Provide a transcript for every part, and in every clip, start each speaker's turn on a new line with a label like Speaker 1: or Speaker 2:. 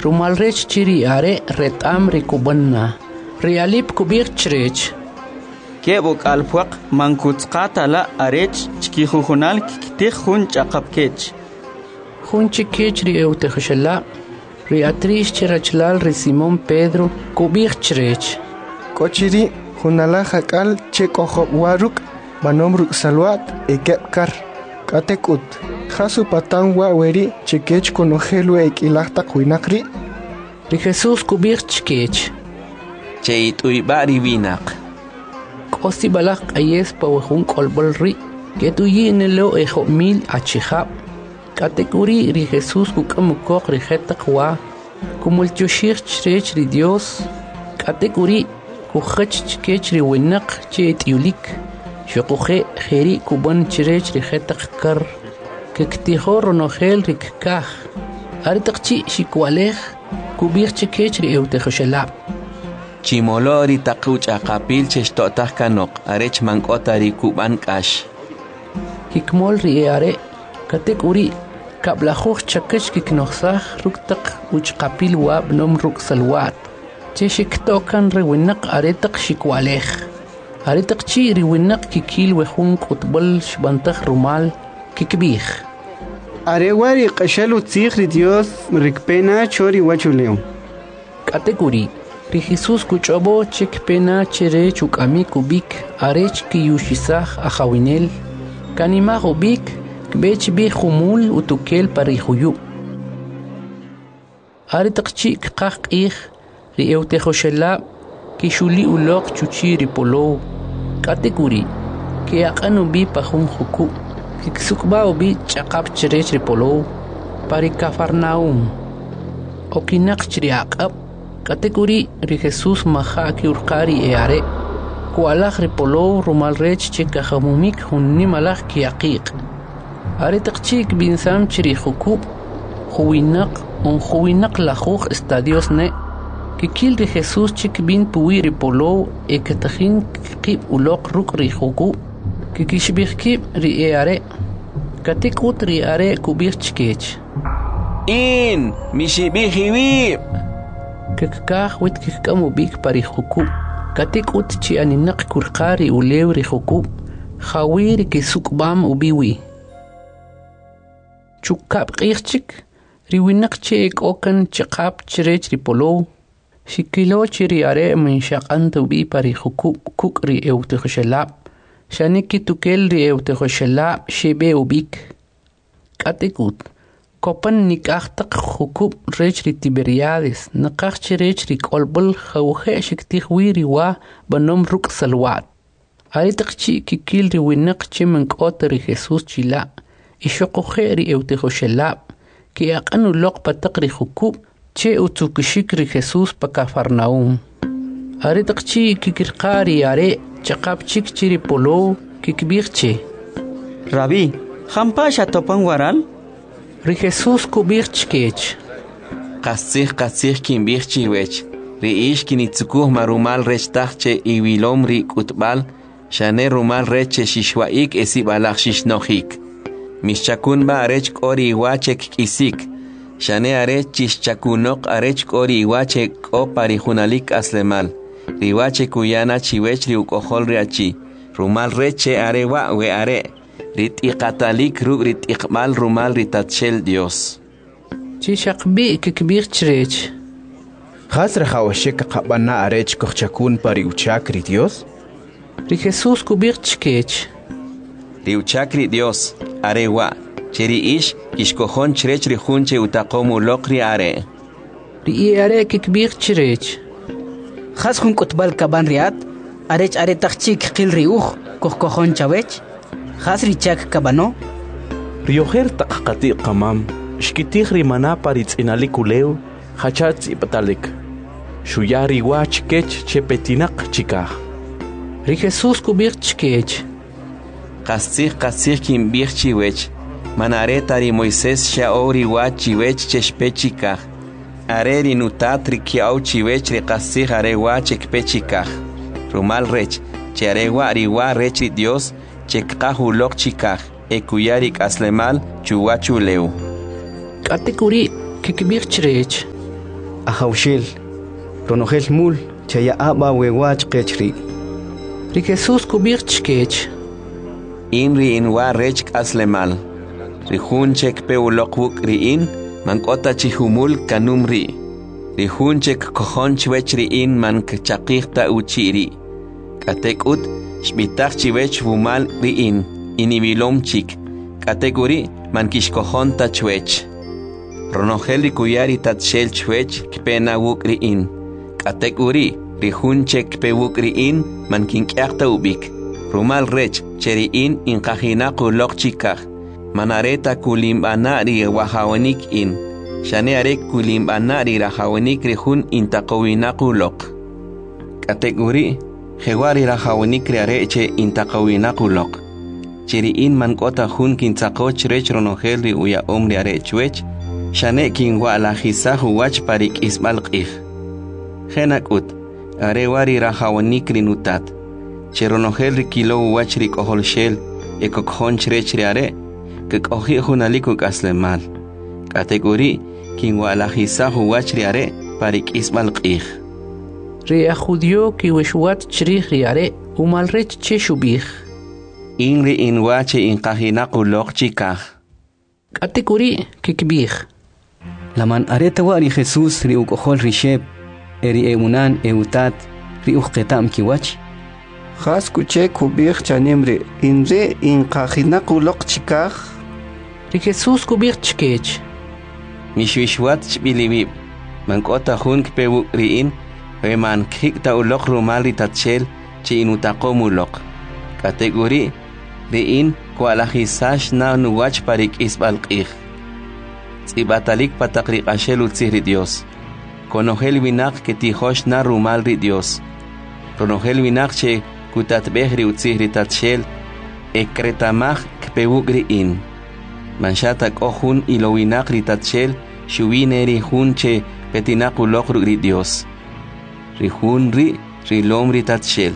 Speaker 1: rumalrech chiri are retam rikubanna. Realip kubir chrech.
Speaker 2: Kebuk alfuaq mankutsqata la arech chkijujonal kiktik jun chaqapkech.
Speaker 1: Jun chikech ri eutejshela. Riatriz cherachlal ri Simón Pedro kubir chrech.
Speaker 3: Kochiri junala jakal chekojo waruk manomruk salwat ekepkar. Katekut. Jasu patan weri chikech konojelu ekilahta kuinakri.
Speaker 1: Ri Jesús kubir chkech.
Speaker 4: Cheit uibari vinak.
Speaker 1: Kosti balak ayes pawahun kolbolri. Ketuyi nelo ejo mil achihab. Katekuri ri Jesús kukamukok ri jetakwa. Kumulchoshir chrech ri Dios. Katekuri kuchach chkech ri winak chet yulik. Shokuje jeri kuban chrech ri jetakar. Kektijo ronogel ri kkaj. Aritakchi shikwalej kubir chkech ri eutejoshelab.
Speaker 4: Chimolori taquch aqapil chexto'taj kanok arech mank'otari kuban k'ax.
Speaker 1: Kikmol ri are katekuri kablajuj chakech kiknoxsaj ruktaq uchqapil wab nom ruk salwat. Chexiktokan ri winaq aretaq xikwalej. Aretaq chi ri winaq kikil wejun qutbol xbantaj rumal kikbij.
Speaker 2: Arewari qashalu tzij ri Dios rikpena chori wachuleo.
Speaker 1: Katekuri ri Jesús kuchobo chekpena chere chukami kubik arech kiyushisaj ajawinel kanima ubik kbech bi khumul utukel parihuyu aritaqchi qaqih ri eutejoshelab kishuli uloq chuchi ri polo katekuri ke aqanu bi pajun huku kiksukba ubi chaqap cherech ri polo pari Cafarnaum okinaq chri aqab Katekuri ri Jesús maja ki urqari eare. Kualaj ri polo rumalrech chekajamumik hunni malaj ki aqiq. Aretaqchik binsam chiri juku. Juwinaq lajuj estadios ne. Kikil ri Jesús chik bin puwi ri polo eketajin kib uloq ruk ri juku. Kikishbih ri eare. Katekut ri are kubir chkech.
Speaker 4: In mishibihiwib.
Speaker 1: Kekaj wit kikamu bik pari juku. Katik ut chi aninak kurqari ulew ri juku. Khawir kisukbam ubiwi. Chukap qirchik. Riwinak chek okan chikap chirech ri polo. Shikilo chiri are min shaqant ubi pari juku kuk ri eutejoshelab. Shaniki tukel ri eutejoshelab shebe ubik. Katik ut. Kopan nikaqtaq hukub rech ri Tiberiades naqaq rech ri kolbol khawhe shiktih wiri wa banom ruk salwat aritaqchi kikil ri winaq chimen qot ri Jesús chila ishoqoje ri eutejoshelab ki aqanu loq pataq ri hukub che utukishik ri Jesús pa Cafarnaum aritaqchi kikirqari are chaqap chik chiri polo kikbirche
Speaker 2: Rabbi, jampasha topan waral?
Speaker 1: Ri Jesús kubir chkech.
Speaker 4: Qasih kimbir chiwech. Ri ish kinitzukuh marumal rech tachche iwilom ri kutbal. Shane rumal reche shishwaik esibalach shishnohik. Mishchakun ba arech kori iwachek kisik. Shane arech chishchakunok arech kori iwachek o parijunalik aslemal. Riwache kuyana chiwech ri ukohol riachi. Rumal reche arewa we are. Rit iqatalik rug rit iqmal rumal ritatshel Dios.
Speaker 1: Chishaqbi kikbir chrech.
Speaker 5: Khasra khawashek qabana arech kochakun pari uchakri Dios.
Speaker 1: Ri Jesús kubir chkech.
Speaker 4: Ri uchakri Dios arewa cheri ish kishkohon chrech ri hunche utaqomu loqri are.
Speaker 1: Ri are kikbir chrech.
Speaker 6: Khas hun kutbal kaban riat arech are taqchik qil riuj kohkohon chawech. Khasri chak kabano
Speaker 7: Riojer taqati qamam shkitih rimana paritz inalikuleu hachatz ipatalik shuyari wach kech chepetinaq chikaj
Speaker 1: Ri Jesús kubir chkech
Speaker 4: Qasih kimbir chiwech manareta ri Moisés shaori wach chiwech cheshpechikaj are ri nutatri kiau chiwech ri qasih are wach ekpechikaj rumal rech charewa riwa rech ri Dios chekqahu loq chikaj ekuyarik aslemal chuwachuleu
Speaker 1: Katekuri kikbir chrech
Speaker 2: Ajaushel. Ronogel mul. Chaya aba wewach kechri.
Speaker 1: Ri Jesús kubir chkech.
Speaker 4: Inri inwa rech kaslemal. Ri hunchek pe ulokwuk ri in. Mankota chihumul kanumri. Ri hunchek kohonch wech ri in man kachakirta uchiri. Katekut shbitach chiwech vumal ri in. Inibilom chik. Kategori man kishkohonta chwech. Ronogel ri kuyari tatshel chwech kpena wuk ri in. Kategori ri hunchek pe wuk ri in man kinkyakta ubik. Rumal rech cheri in inkajina kulok chikaj. Manareta kulimbana ri wahawanik in. Shane arek kulimbana ri rahawanik ri hun intakowina kulok. Kategori Hewari rahawanik ri areche intakowina kulok. Cheri in man kota hun kintakoch rech ronogel ri uya omri arechwech. Shane kinwa la hisahu wach parik isbal qih. Henakut arewari rahawanik ri nutat. Cheronogel ri kilo wach ri kohol shel. Ekokhonch rech ri are. Kekohi hunalikuk aslemal. Kategori kinwa la hisahu wach ri are parik isbal qih.
Speaker 1: Ri ajudio ki weshwat chrih ri are umal rech che shubih.
Speaker 4: Inri inwache inkajina kulok chikaj.
Speaker 1: Kategori kikbih.
Speaker 2: Laman areta wari Jesús ri ukohol risheb. Eri eunan eutat ri uqetam kiwach.
Speaker 3: Khas kuche kubir chanemre. Inre inkajina kulok chikaj.
Speaker 1: Ri Jesús kubir chkech.
Speaker 4: Mishwishwat chbilibib. Mankota hun kpewuk ri in. Weman kikta ulok rumal ri tatshel chi inutakomulok. Kategori ri in kualahisash na nuwach parik isbal qih. Tsibatalik patakri ashel utzihri Dios. Konogel winak que tijosh na rumal ri Dios. Konogel winak che kutatbehri utzihri tatshel. Ekretamach kpewuk ri in. Manshatak ohun ilo winak ri tatshel. Shuvineri hun che petinak ulok ri Dios. Ri hun ri lom ri tatshel.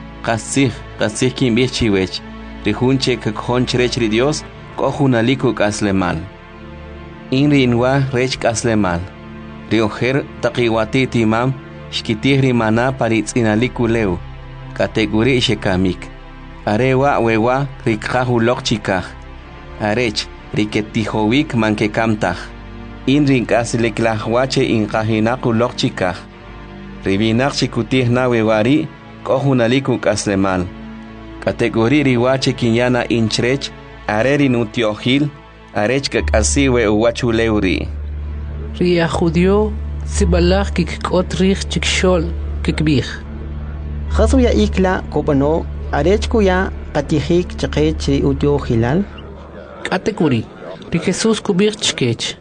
Speaker 4: Kasih kimbih chiwech. Ri hun che kakhonch rech ri Dios. Kohunaliku kaslemal. Inri inwa rech kaslemal. Ri ojer taqiwati timam. Shkitihri mana paritz inaliku leu. Kategori shekamik. Arewa wewa rikahulok chikaj. Arech riketihowik mankekamtaj. Inri kasleklahwache inkajinakulok chikaj. Ribinak chikutih na wewari. Kohunaliku kaslemal. Kategori riwache kinyana inchrech. Areri nutiohil. Arech kakasiwe uwachuleuri.
Speaker 1: Ri ajudio sibalach kikot rich chikshol kikbih.
Speaker 6: Khasu ya ikla kopano arech kuya katihik chaqech ri utio hilal.
Speaker 1: Kategori ri Jesús kubir chkech.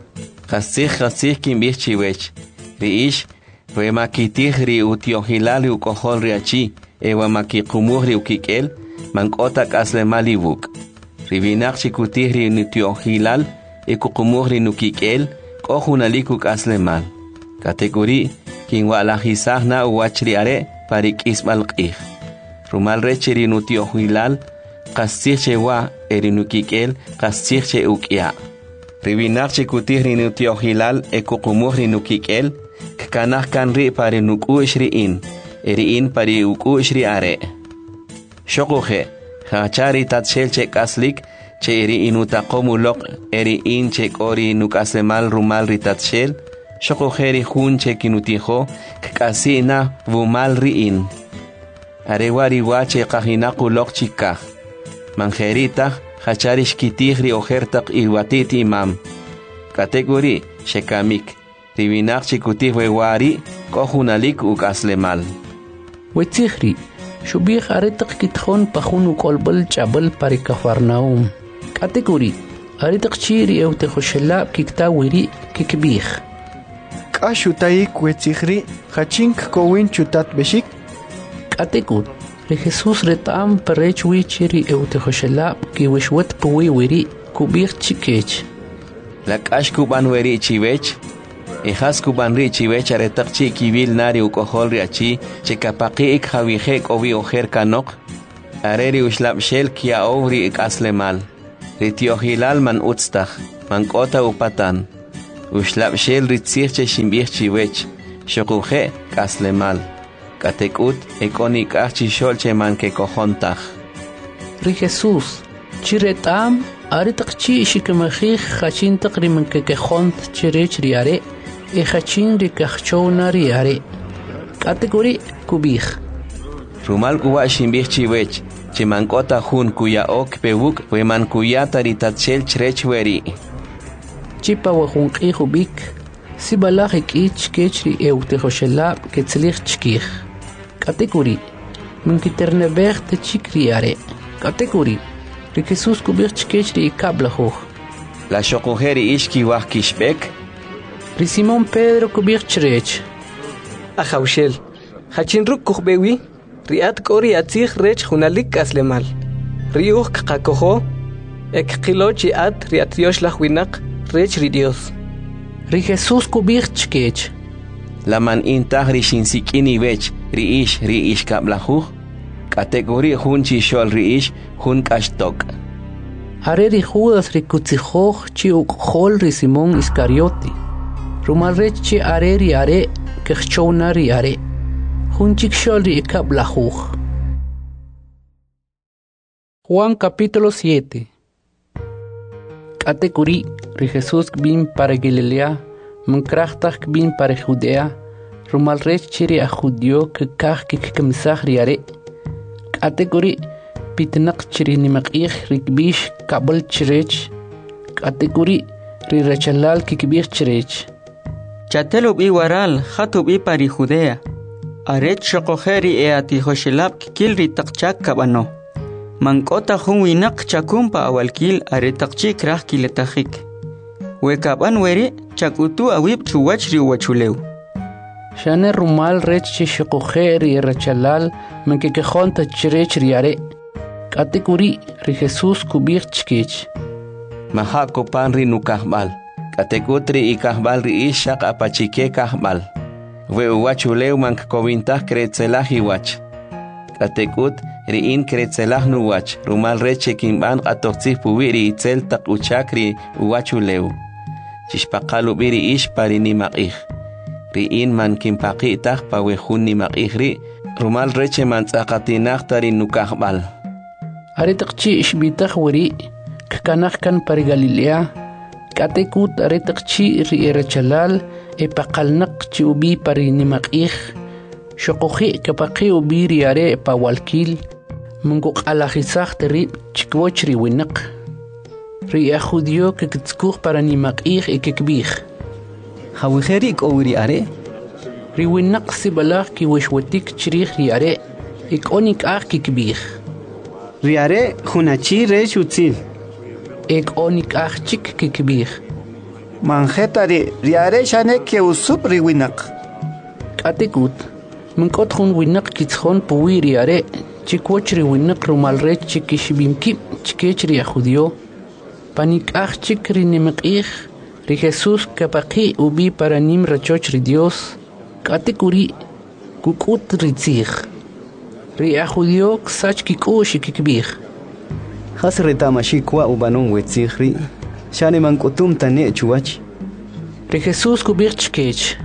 Speaker 4: Kasih kimbih chiwech. Ri ish Wemakitih ri utio hilal ukohol riachi. Ewa makikumuh ri ukikel. Mankota kaslemali wuk. Ribinak chikutih ri nutio hilal. Ekukumuh ri nukikel. Kohunaliku kaslemal. Kategori kinwa alahisah na uwachri are parik isbal qih. Rumal reche ri nutio hilal. Kasih chewa eri nukikel. Kasih che ukia. Ribinak chikutih ri nutio hilal. Ekukumuh ri nukikel. Kanah kanri pari nukush ri in. Eri in pari ukush ri are. Shokuhe. Hachari tatshel che kaslik. Che eri inutakomulok. Eri in che kori nukasemal rumal ri tatshel. Shokuhe ri hun che kinutiho. Kasina vumal ri in. Arewari wache kahinakulok chikah. Manjerita. Hachari shkitih ri ojertak iwatiti imam. Kategori shekamik. Ribinak chikutih wewari, kohunalik ukaslemal.
Speaker 1: Wetzihri, shubih aretak kitkhon pahun ukolbal chabal parikafarnaum. Kategori, aretak chiri eutejoshela kikta wiri kikbih.
Speaker 3: Kashutaik wetzihri, hachink kowin chutat beshik.
Speaker 1: Kategori, ri Jesús retam parech wichiri eutejoshela kiwishwet puwi wiri kubih chikech.
Speaker 4: Lakash kuban wiri chiwech. Ijas kuban ri chiwech aretak chi kibil nari ukohol riachi. Chekapaki ik hawihek ovi ojer kanok. Areri ushlab shel kia ovri ik aslemal. Ritio hilal man utstak. Man kota upatan. Ushlab shel ritzir che shimbir chiwech. Shokuje kaslemal. Katekut ekonik archi shol che man ke kojontach.
Speaker 1: Ri Jesús, chiretam, aritaqchi shikmajij hachin taqriman ke kejont chirech riare, e hachin rikachona riare. Kategori kubij.
Speaker 4: Rumal kuwa shimbir chiwech. Chimankota hun kuya ok pewuk weman kuya taritachel chrechweri.
Speaker 1: Chipa wahun qihubik, sibalajik ich kechri eutejoshela ketzlich chkij. Kategori, minkiternebech te chikriare. Kategori, ri Jesús kubich kechri ikablajuj.
Speaker 4: La shokujeri ishki wahkishbek.
Speaker 1: Ri Simón Pedro kubich chrech.
Speaker 8: Ajaushel, hachinruk kuhbewi. Riat kori atzich rech hunalik aslemal. Riuch kakojo, ek kilochi at riat Dios la huinak rech ri Dios.
Speaker 1: Ri Jesús kubich chkech.
Speaker 4: La man intah rishinsikini wech ri ish kablajuj. Kategori hun chishol ri ish hun kashtok.
Speaker 1: Are ri Judas ri kutzijoj chi ukhol ri Simón Iscarioti. Rumal rech chi are kechchona ri are. Junchik Sholri Kablajuj. Juan capítulo 7. Kategori, ri Jesús bin para Galilea, mankrachtak bin para Judea, rumal rech chiri a Judio que kaj kikamisaj riare. Kategori, pitnak chiri nimakij rikbish kabel chirech. Kategori, ri rachalal kikbich chirech.
Speaker 9: Chatelub i waral, hatub i pari Judea. Aret shokojeri e atijoshelab kilri takchak kabano. Mankota hunwinak chakumpa awalkil aretaqchi krah kiletajik. Wekaban weri chakutu awib chuwachri wachuleu.
Speaker 1: Shane rumal rech shokojeri rachalal mankekejonta chirech riare. Kategori ri Jesús kubich chkech.
Speaker 4: Mahako panri nukahbal. Kategotri ikahbal ri ishak apachike kahbal. We uwachuleu mankkovintah kretzelah iwach. Katekut riin kretzelah nuwach. Rumal reche kimban atotzih puwiri itzel tak uchakri uwachuleu. Chishpakalu biri ish pari nimakih. Riin man kimpakitah pawehun nimakih ri. Rumal reche mantzakatinah tari nukahbal.
Speaker 1: Aretakchi ishbitah wari. Kakanah kan pari Galilea. Katekut aretakchi ri erachalal. Epaqalnak chi ubi pari nimakih. Shokoji kapaqi ubi riare pawalkil. Munguk alajizah terib chikwochri winak. Ria Judio que kitskuj para nimakih ekekbih.
Speaker 2: Hawiheri owiri are.
Speaker 1: Riwinak sibalaj ki wishwetik chirih riare. Onik ah kikbih.
Speaker 3: Riare hunachi rech utzil.
Speaker 1: Onik ah chik kikbih.
Speaker 3: Manjetari riare shane ke usup riwinak.
Speaker 1: Katekut. Minkot hun winak kitshon puwi riare. Chikwochri winak rumal rech chikishbimki chikechri a Judio. Panik ah chik rinimikih. Ri Jesús kapaqi ubi para nim rachoch ri Dios. Katekuri kukut ritzih. Ri a Judio ksach kikush kikbih.
Speaker 2: Has retamashi kwa ubanon wetzihri. Shane mankutum tane chuwach.
Speaker 1: Ri Jesús kubich chkech.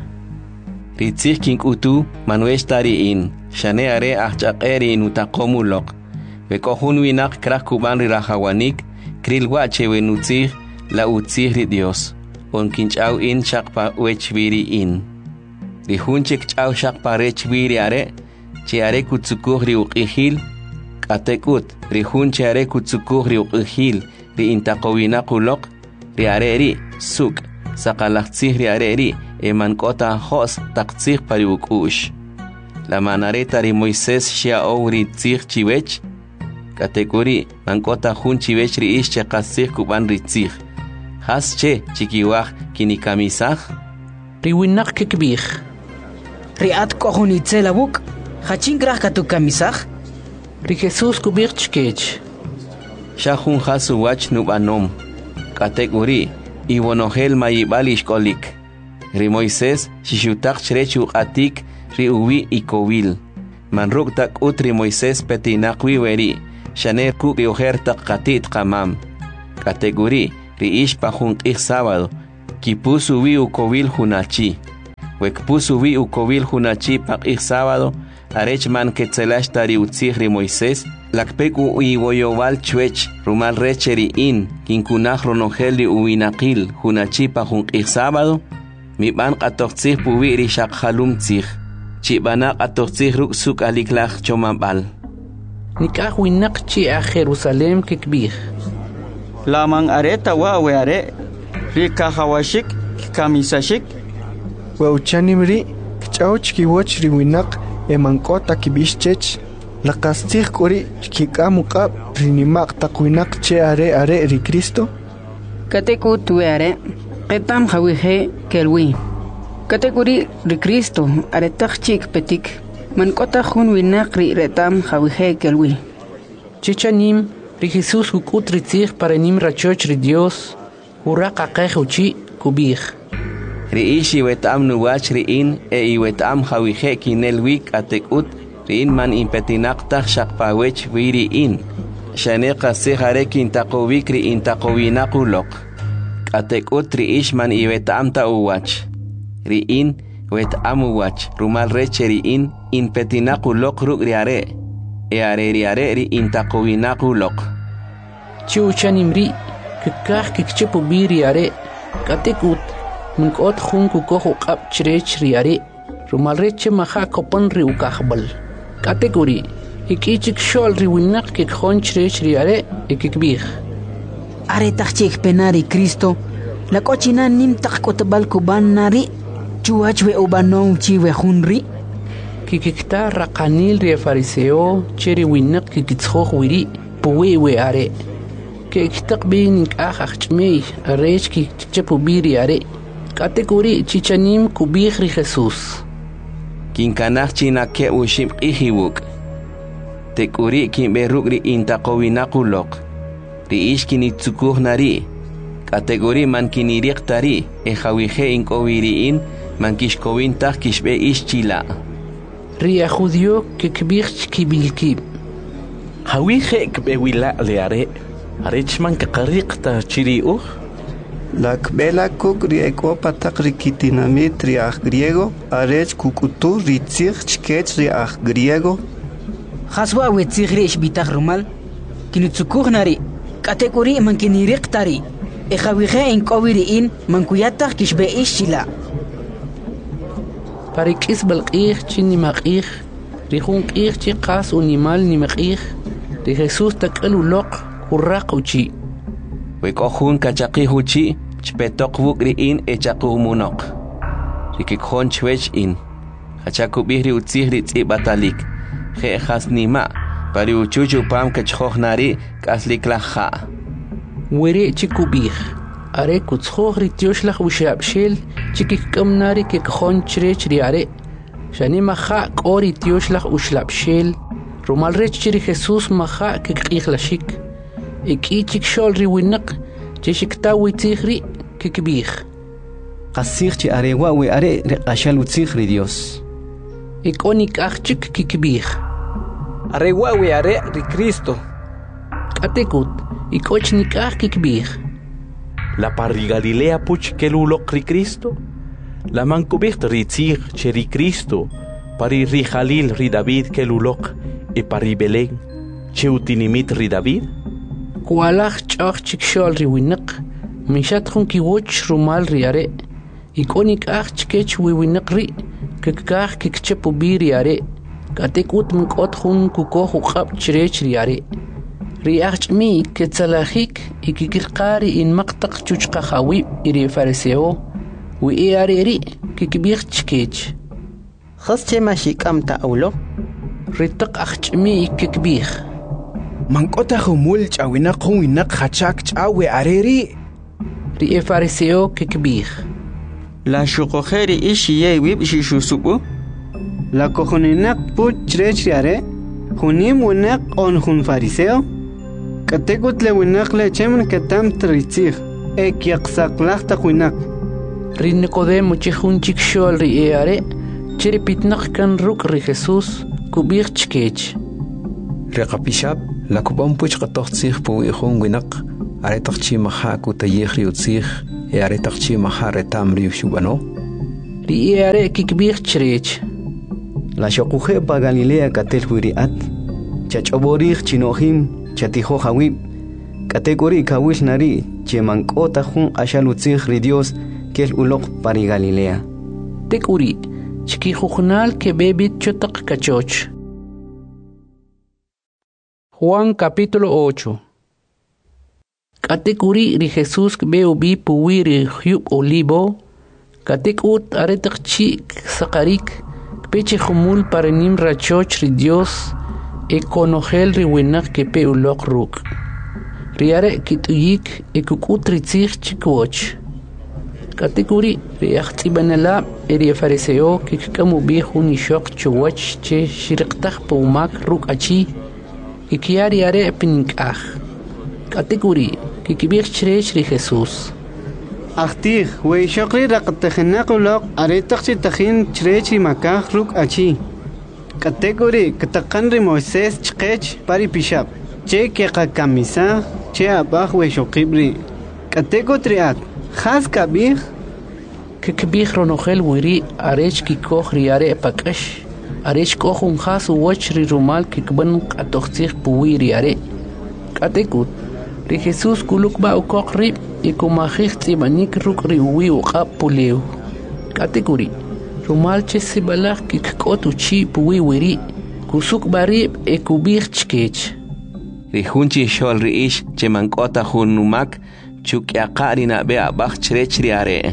Speaker 4: Ritzih kinkutu manuesh tari in. Shane are achaqeri in utakomulok. Vekohun winak krah kuban ri rahawanik. Krilwache wenutzih la utzih ri Dios. On kinchau in shakpa wechviri in. Ri hunchik chau shakpa rechviri are. Che are kutsukuh ri uqihil. Katekut ri hunche are kutsukuh ri uqihil. Ri intaqowina kulok. Ri areri suk. Sakalaktzih ri areri. Emankota hos taktzih pari ukush. La manareta ri Moisés shia ri tzih chiwech. Kategori mankota hun chiwech ri ish chakatzih kuban ri tzih. Has che chikiwaj kinikamisaj.
Speaker 1: Ri winak kikbih.
Speaker 6: Ri at kohun itzelabuk. Hachin grah katu kamisaj.
Speaker 1: Ri Jesús kubich chkech.
Speaker 4: Shahun hasu wach nubanom. Kategori iwonogel mayibalish kolik. Ri Moisés shishutak chrechu atik ri uwi ikowil. Manruk tak utri Moisés petinakwi weri. Shaner ku rioher tak katit kamam. Kategori ri ish pahun ik sábado. kipusu wi ukowil hunachi. Wekpusu wi ukowil hunachi paq'ij sábado, arech man ketzelash tari utzihri Moisés, lakpek iwoyowal chwech, rumal recheri in, kinkunaj ronogeli uwinaqil hunachi pa junq'ij sábado, miban qatoqtzij puwiri shaqjalum tzij, chibana qatoqtzij ruk suk aliklaj chomambal.
Speaker 1: Nikaj winaq chi a Jerusalem kikbij.
Speaker 9: Laman areta wawe are, rikajawashik, kamisashik.
Speaker 10: Wauchanimri, kchauch kiwoch riwinaq, emankota kibishchech, laqastij kuri kikamukab rinimaq taqwinaq che are ri Cristo.
Speaker 6: Kateku tuwe are, ketam hawije kelwi. Katekuri ri Cristo are takchik petik, mankota hun winaq ri retam hawije kelwi.
Speaker 1: Chichanim, ri Jesús hukut ritzij para nim rachoch ri Dios, huraq aqej uchi kubij.
Speaker 4: Riishi wetam nuwach riin wetam hawije kinel wik atekut riin man impetinaqtaj shaqpawech wiriin. Shaneqa sejare kintaqowik riin taqowinaquloq. Atekut riish man wetam ta uwach. Riin wetam uwach rumal reche riin impetinaquloq ruk riare. Riare riin taqowinaquloq.
Speaker 1: Chiuchanim ri, kikaj kikchepu bi riare, katekut من قط خون كوكو قاب تشريش رياري رومال ريتش مخا كوبن ريو كاخبل كاتيجوري هيكيتشك شول ريوينق كيك خون تشريش رياري كيكبيخ
Speaker 6: أري تخشيك بناري كريستو لكوتشينا نيم تخكو تبالكو بان ناري جواج ويوبانو تشي وخون ري
Speaker 1: كيكتا رقانيل ري فاريسيو تشري وينق كيكتسخوخ ويري بوي وياري كيكتق بينك أخشمي الريش كيكتشبو بيري أري Kategori chichanim kubij ri Jesús.
Speaker 4: Kinkanaj china ke ushim ihiwuk. Tekuri kinberuk ri intaqowinaquloq. Ri ishkini tsukuj nari. Kategori man kiniriq tari. Hawije inkowiriin man kishkowintaj kishbe ishchila.
Speaker 1: Ri a judío kikbij kibilkib.
Speaker 7: Hawije kbewila leare. Arechman kaqariqta chiriuj.
Speaker 3: La kbela kuk rieko patak rikitinamit riach griego, arech kukutu ritzich chkech riach griego.
Speaker 6: Haswa wetzich rish bitach rumal, kinutsukuj nari, kategori man kiniriq tari, hawije inkowiriin man kuyatach kishbe ishila.
Speaker 1: Parikis balqij chini maqij, rihun qij chi qas unimal ni maqij, ri Jesús tak'alu loq hurraq uchi.
Speaker 4: Wekohun kachaqij uchi, chpetok wuk riin echaquumunoq. Rikikjon chwech in. Hachakubih ri utzih ri tz'ibatalik. Jejas nima, pari uchuchu pam kachjoj nari kaslik laja.
Speaker 1: Were chikubih. Are kutzjoj ri tioshlag ushabshel, chikikam nari kikjon chrech ri are. Shani maja kori tioshlag ushlabshel. Rumal rech ri Jesús maja kikqijlashik. Ikichik shol ri winaq, chishikta witzihri kikbij.
Speaker 2: Qasij chi arewa we are riqashal utzihri Dios.
Speaker 1: Ikonik achchik kikbij.
Speaker 8: Arewa we are ri Cristo.
Speaker 1: Katekut, ikochnik ach kikbij.
Speaker 7: La parri Galilea puch keluloq ri Cristo. La mankubicht ri tzig che ri Cristo. Pari ri Jalil ri David keluloq e pari Belén che utinimit ri David.
Speaker 1: Kualaj ch'aj chikshol ri winaq, mishat khun kiwoch rumal ri are. Ikonik ach chkech wi winaq ri, kikaj kikchepu bi ri are. Katekut mkot khun kukoh uqab chrech ri are. Ri achmi ketsalajik ikikirqari in maqtaq chuchqa khawib iri fariseo, wi are ri kikbij chkech.
Speaker 6: Khas chema shikam ta awlo.
Speaker 1: Ritaq achmi ikikbij.
Speaker 5: Mankota humul chawinaq winaq hachak chawe areri.
Speaker 1: Ri fariseo kikbij.
Speaker 9: La shuqojeri ishi ye wib shishusubu.
Speaker 3: La cojonenak puch chrech riare, hunim winaq on hun fariseo. Katekut le winaq le chemen katam tritzig, yaqsaqlaq ta winaq.
Speaker 1: Ri Nicodemo chihun chikshol ri are, chiri pitnaq kan ruk ri Jesús kubij chkech.
Speaker 11: Reqapishab la kubam puch qatoqtzig pu ihun winaq aretaq chi maha ku tayikh ri utzig
Speaker 5: are taqchi mahare tamri shubano
Speaker 1: ri are kikbir chrech
Speaker 2: la shoquje pa Galilea katel huiriat chachoborich chinohim chatijo hawib kategori kawil nari chemankota jun ashalutzig ri Dios kel uloq pari Galilea
Speaker 1: tekuri chikijujnal que bebit chotak kachoch. Juan capítulo 8. Katekuri ri Jesús veo bi puwiri hyub olivo katekut aretak chik sakarik peche humul parenim rachoch ri Dios e konogel ri winak que pe ulok ruk riare kituyik e kukut ri tzich chikwoch katekuri ri achtibanala eri fariseo que kamu bi huni shok chwach che shirqtaq pumak ruk achi y kiari are pinkah kategori que kibir chrech ri Jesús
Speaker 3: Achtig we shokri raqtaqnaqulok aretaqchi taqin chrech ri makah ruk achi kategori kataqan ri Moisés chqech pari pishab che que kamisa che abaj we shokibri kategotri khas kabir
Speaker 1: que kibir ronogel wiri arech ki koch ri are pakash arech koch un khas wach ri rumal que kban atoxtir puwiri are kategut ri Jesús kuluk ba ukok ri y kumajix tibanik ruk ri uwi uqab puleu kategori rumal che sibalak ki kotu chi puwi wiri kusuk bari e kubir chkech
Speaker 4: ri hunchi shol ri ish che mankota hunumak chuk yaqari na be abach chrech ri are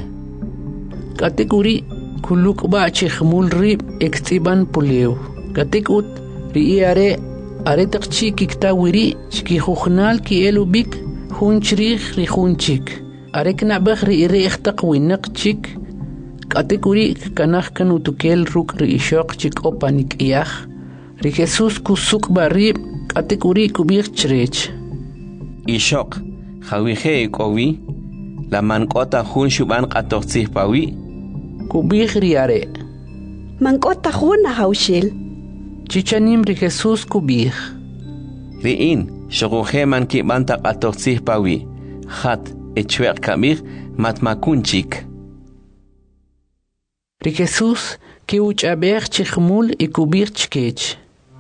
Speaker 1: kategori kuluk ba che khmul ri ektiban puleu kategut ri are taqchi kikta wiri chki khukhnal ki elubik hunchrig ri hunchik arek na bakhri iri ikhtaq winaq chik kategori kanakh kanu tukel ruk ri ishaq chik opanik iyakh ri Jesús kusuk bari kategori kubir chrech
Speaker 4: ishaq khawije kowi la mankota hun shuban qatoqsih pawi
Speaker 1: kubir ri are
Speaker 12: mankota hun haushil
Speaker 1: chichanim ri Jesús kubir
Speaker 4: riin shoguje man ki banta qatoqsih pawi khat echweq kamir matmakunchik
Speaker 1: ri Jesús ki uchaber chikhmul y kubir chkech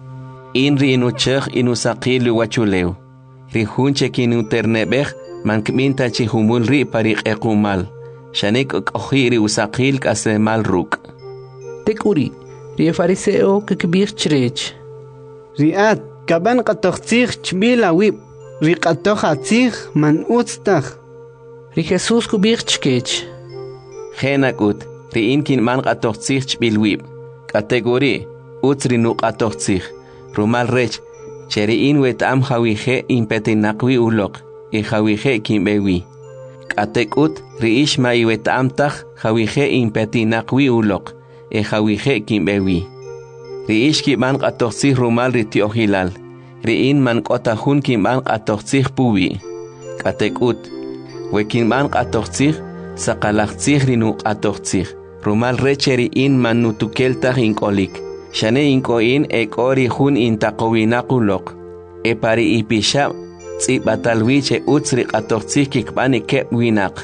Speaker 4: in ri inuchekh inusaqil wachuleu ri hunche kinu ternebeh man kminta chihumul ri pariq equmal shanek okhiri usaqil kasemal ruk
Speaker 1: tekuri ri fariseo que kibir chrech
Speaker 3: riat kaban qatoxtig chbila wib ri qatoxatzig man utstag
Speaker 1: ri Jesús kubir chkech
Speaker 4: khenakut ri inkin man qatoxtig chbil wib kategori utri nu qatoxtig rumal rech cheri in wet am khawije impetinaqwi ulok e khawije kimbewi katekut ri ishma iwet am tag khawije impetinaqwi ulok e khawije kimbewi ri ishki man qatoxtig rumal ri tiohilal ri in man qotahun kim man qatoxtig puwi katekut wekin man qatoxtig saqalaqtig ri nu qatoxtig rumal recheri in man nutukeltag inkolik shane inkoin e kori hun intaqowinaqulok e pari ipisha tsibatalwiche utsri qatoxtig kikbani kep winaq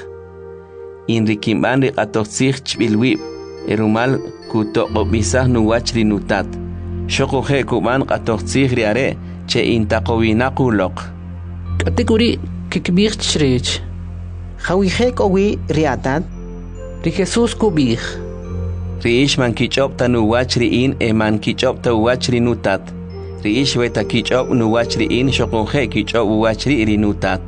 Speaker 4: in rikimban ri qatoxtig chbilwi erumal kutoqobisah nuwachri nutat shoqoje kuban qatoxtig ri are che intaqowinaqulok
Speaker 1: kategori kikbir chrech
Speaker 13: khawije kowi riatat
Speaker 1: ri Jesús kubir
Speaker 4: riish man kichop tanu wachri in e man kichop ta wachri nutat riish weta kichop nu wachri in shoqoje kichop wachri rinutat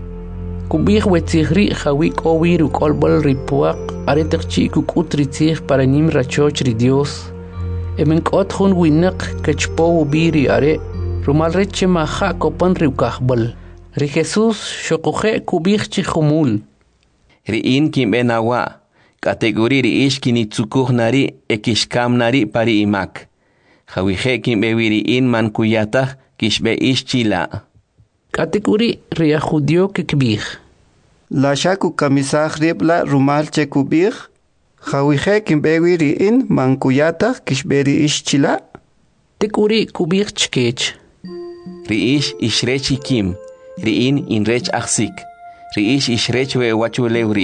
Speaker 1: kubir wetzigri khawi kowi ru kolbol ripuaq aretakchi kukutri tzig para nim rachoch ri Dios e men kot khun winaq kachpo biri are rumal reche ma kha kopan ri kahbal ri Jesús shoqoje kubir chi khumul
Speaker 4: ri in kimbenawa kategori ri ish kinitsukuh nari ekishkam nari pari imak khawije kimbewiri in man kuyata kishbe ish chila
Speaker 1: kategori ri judio kikbir
Speaker 10: la shaku kamisah ribla rumal chekubir khawije kimbewiri in man kuyata kishberi ish chila
Speaker 1: tekuri kubir chkech
Speaker 4: ri ish ishrechi kim ri in rech aksik ri ish ishrech we wachulewri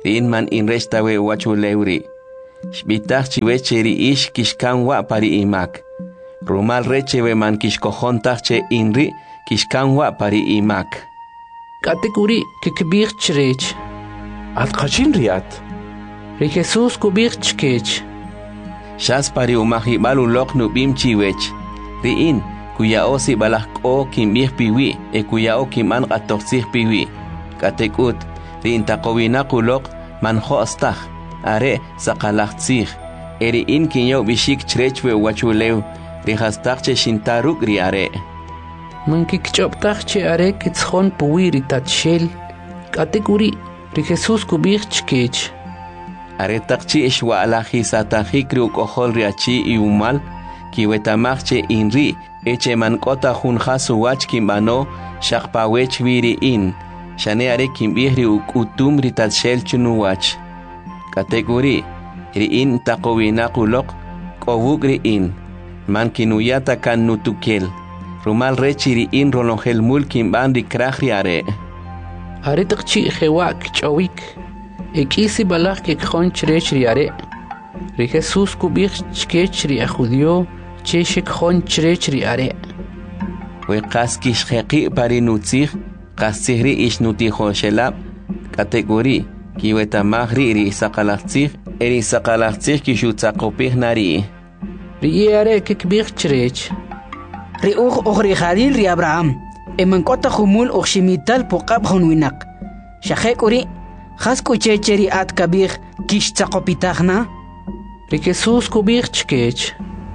Speaker 4: Rin man inresta we wachuleuri. Shbitach chiweche ri ish kishkanwa pari imak. Rumal reche we man kishkojontach che inri kishkanwa pari imak.
Speaker 1: Katekuri kikbir chrech.
Speaker 7: At kachin riat.
Speaker 1: Ri Jesus kubir chkech.
Speaker 4: Shas pari umahi balu lok nubim chiwech. Riin kuya osi balak o kimbir piwi e kuya o kiman atoksih piwi. Katekut riin takowina kulok man hostach are sakalaktsih. Riin kinyo bishik chrechwe wachuleu rihastach che shintaruk ri are.
Speaker 1: Man kikchoptach che are kitshon puwi ritatshel. Katekuri ri Jesus kubir chkech.
Speaker 4: Are takchi ishwa alahi satahikri ukohol riachi iumal kiwetamachche inri eche mankota junjasu wach kimbano shakpawech viri in shane are kimbihri ukutum ritatshel chunuwach kategori ri in takowina kulok kowuk ri in man kinuyata kan nutukel rumal rechi ri in rolongel mul kimban ri krahri are
Speaker 1: takchi khewak chawik ekisi balak kikjon chrech ri are ri Jesus kubir chkech ri ajudio cheshik jon chrech ri are
Speaker 4: we qaskish khaqi pari nutzig qasihri ish nutijo shelab kategori kiweta magri ri saqalaqtzig eri saqalaqtzig kishutzaqopih nari
Speaker 1: ri are kikbir chrech
Speaker 6: ri ri khalil ri Abraham emankota khumul oximital poqab hunwinak shakhekuri khasku checheri at kabir kish tsaqopitagna
Speaker 1: ri Jesus kubir chkech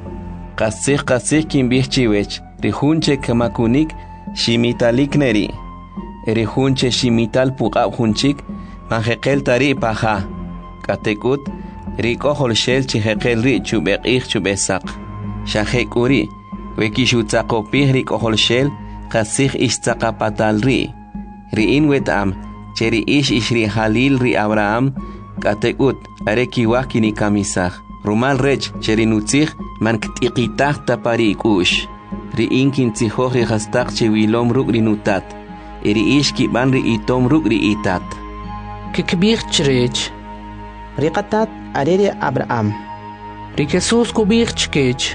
Speaker 4: qasih kimbih chiwech ri hunche kamakunik shimitalik neri ri hunche shimital puqab hunchik manjeqel tari paja katekut ri kohol shel chijeqel ri chubeqih chubesaq shahekuri wekishutzaqopih ri kohol shel qasih istzaqapatal ri in wetam cheri ish ri halil ri Abraham katekut are kiwakini kamisaj rumal rech cheri nutzig man ktiqitah tapari kush ri inkin tzihoj ri hastaq chewilom ruk ri nutat ri ish kiban ri itom ruk ri itat
Speaker 1: kikbir chrech
Speaker 13: ri qatat are ri Abraham
Speaker 1: ri Jesus kubir chkech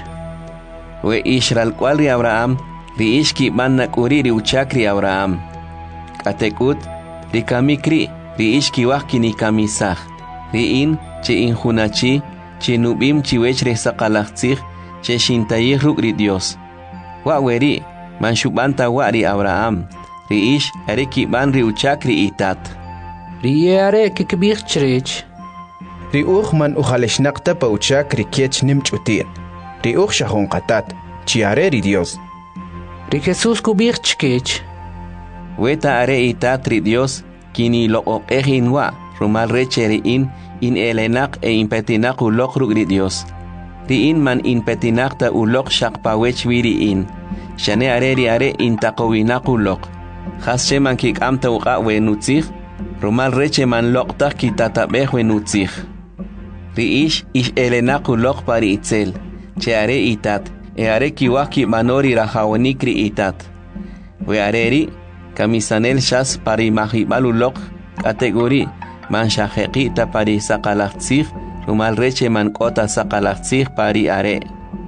Speaker 4: we ishral kwal ri Abraham ri ish kiban nakuri ri uchak ri Abraham katekut ri kamikri ri ish kiwakini kamisaj ri in che injunachi che nubim chiwech re saqalaqtzig che shintayih ruk ri Dios wa weri man shubanta wa ri Abraham ri ish are kiban ri uchak ri itat
Speaker 1: ri are kikbir chrech
Speaker 5: ri man ujaleshnaqta pa uchak ri kech nimchutin ri shahon qatat chi are ri Dios
Speaker 1: ri Jesus kubir chkech
Speaker 4: weta are itat ri Dios kini loqoqehin wa rumal rechere in elenak e impetinak ulok ruk ri Dios ri in man impetinakta ulok shaqpawech wiri in shane are in taqowinak ulok khasche man kikamta uqa we nutzig rumal reche man loqta kitatabeh we nutzig ri ish elenak ulok pari itzel che are itat e are kiwaki manori rajawonik ri itat we areri kamisanel shas pari mahibal ulok kategori man shajeqita pari saqalaqtzig rumal reche man kota saqalaqtzig pari are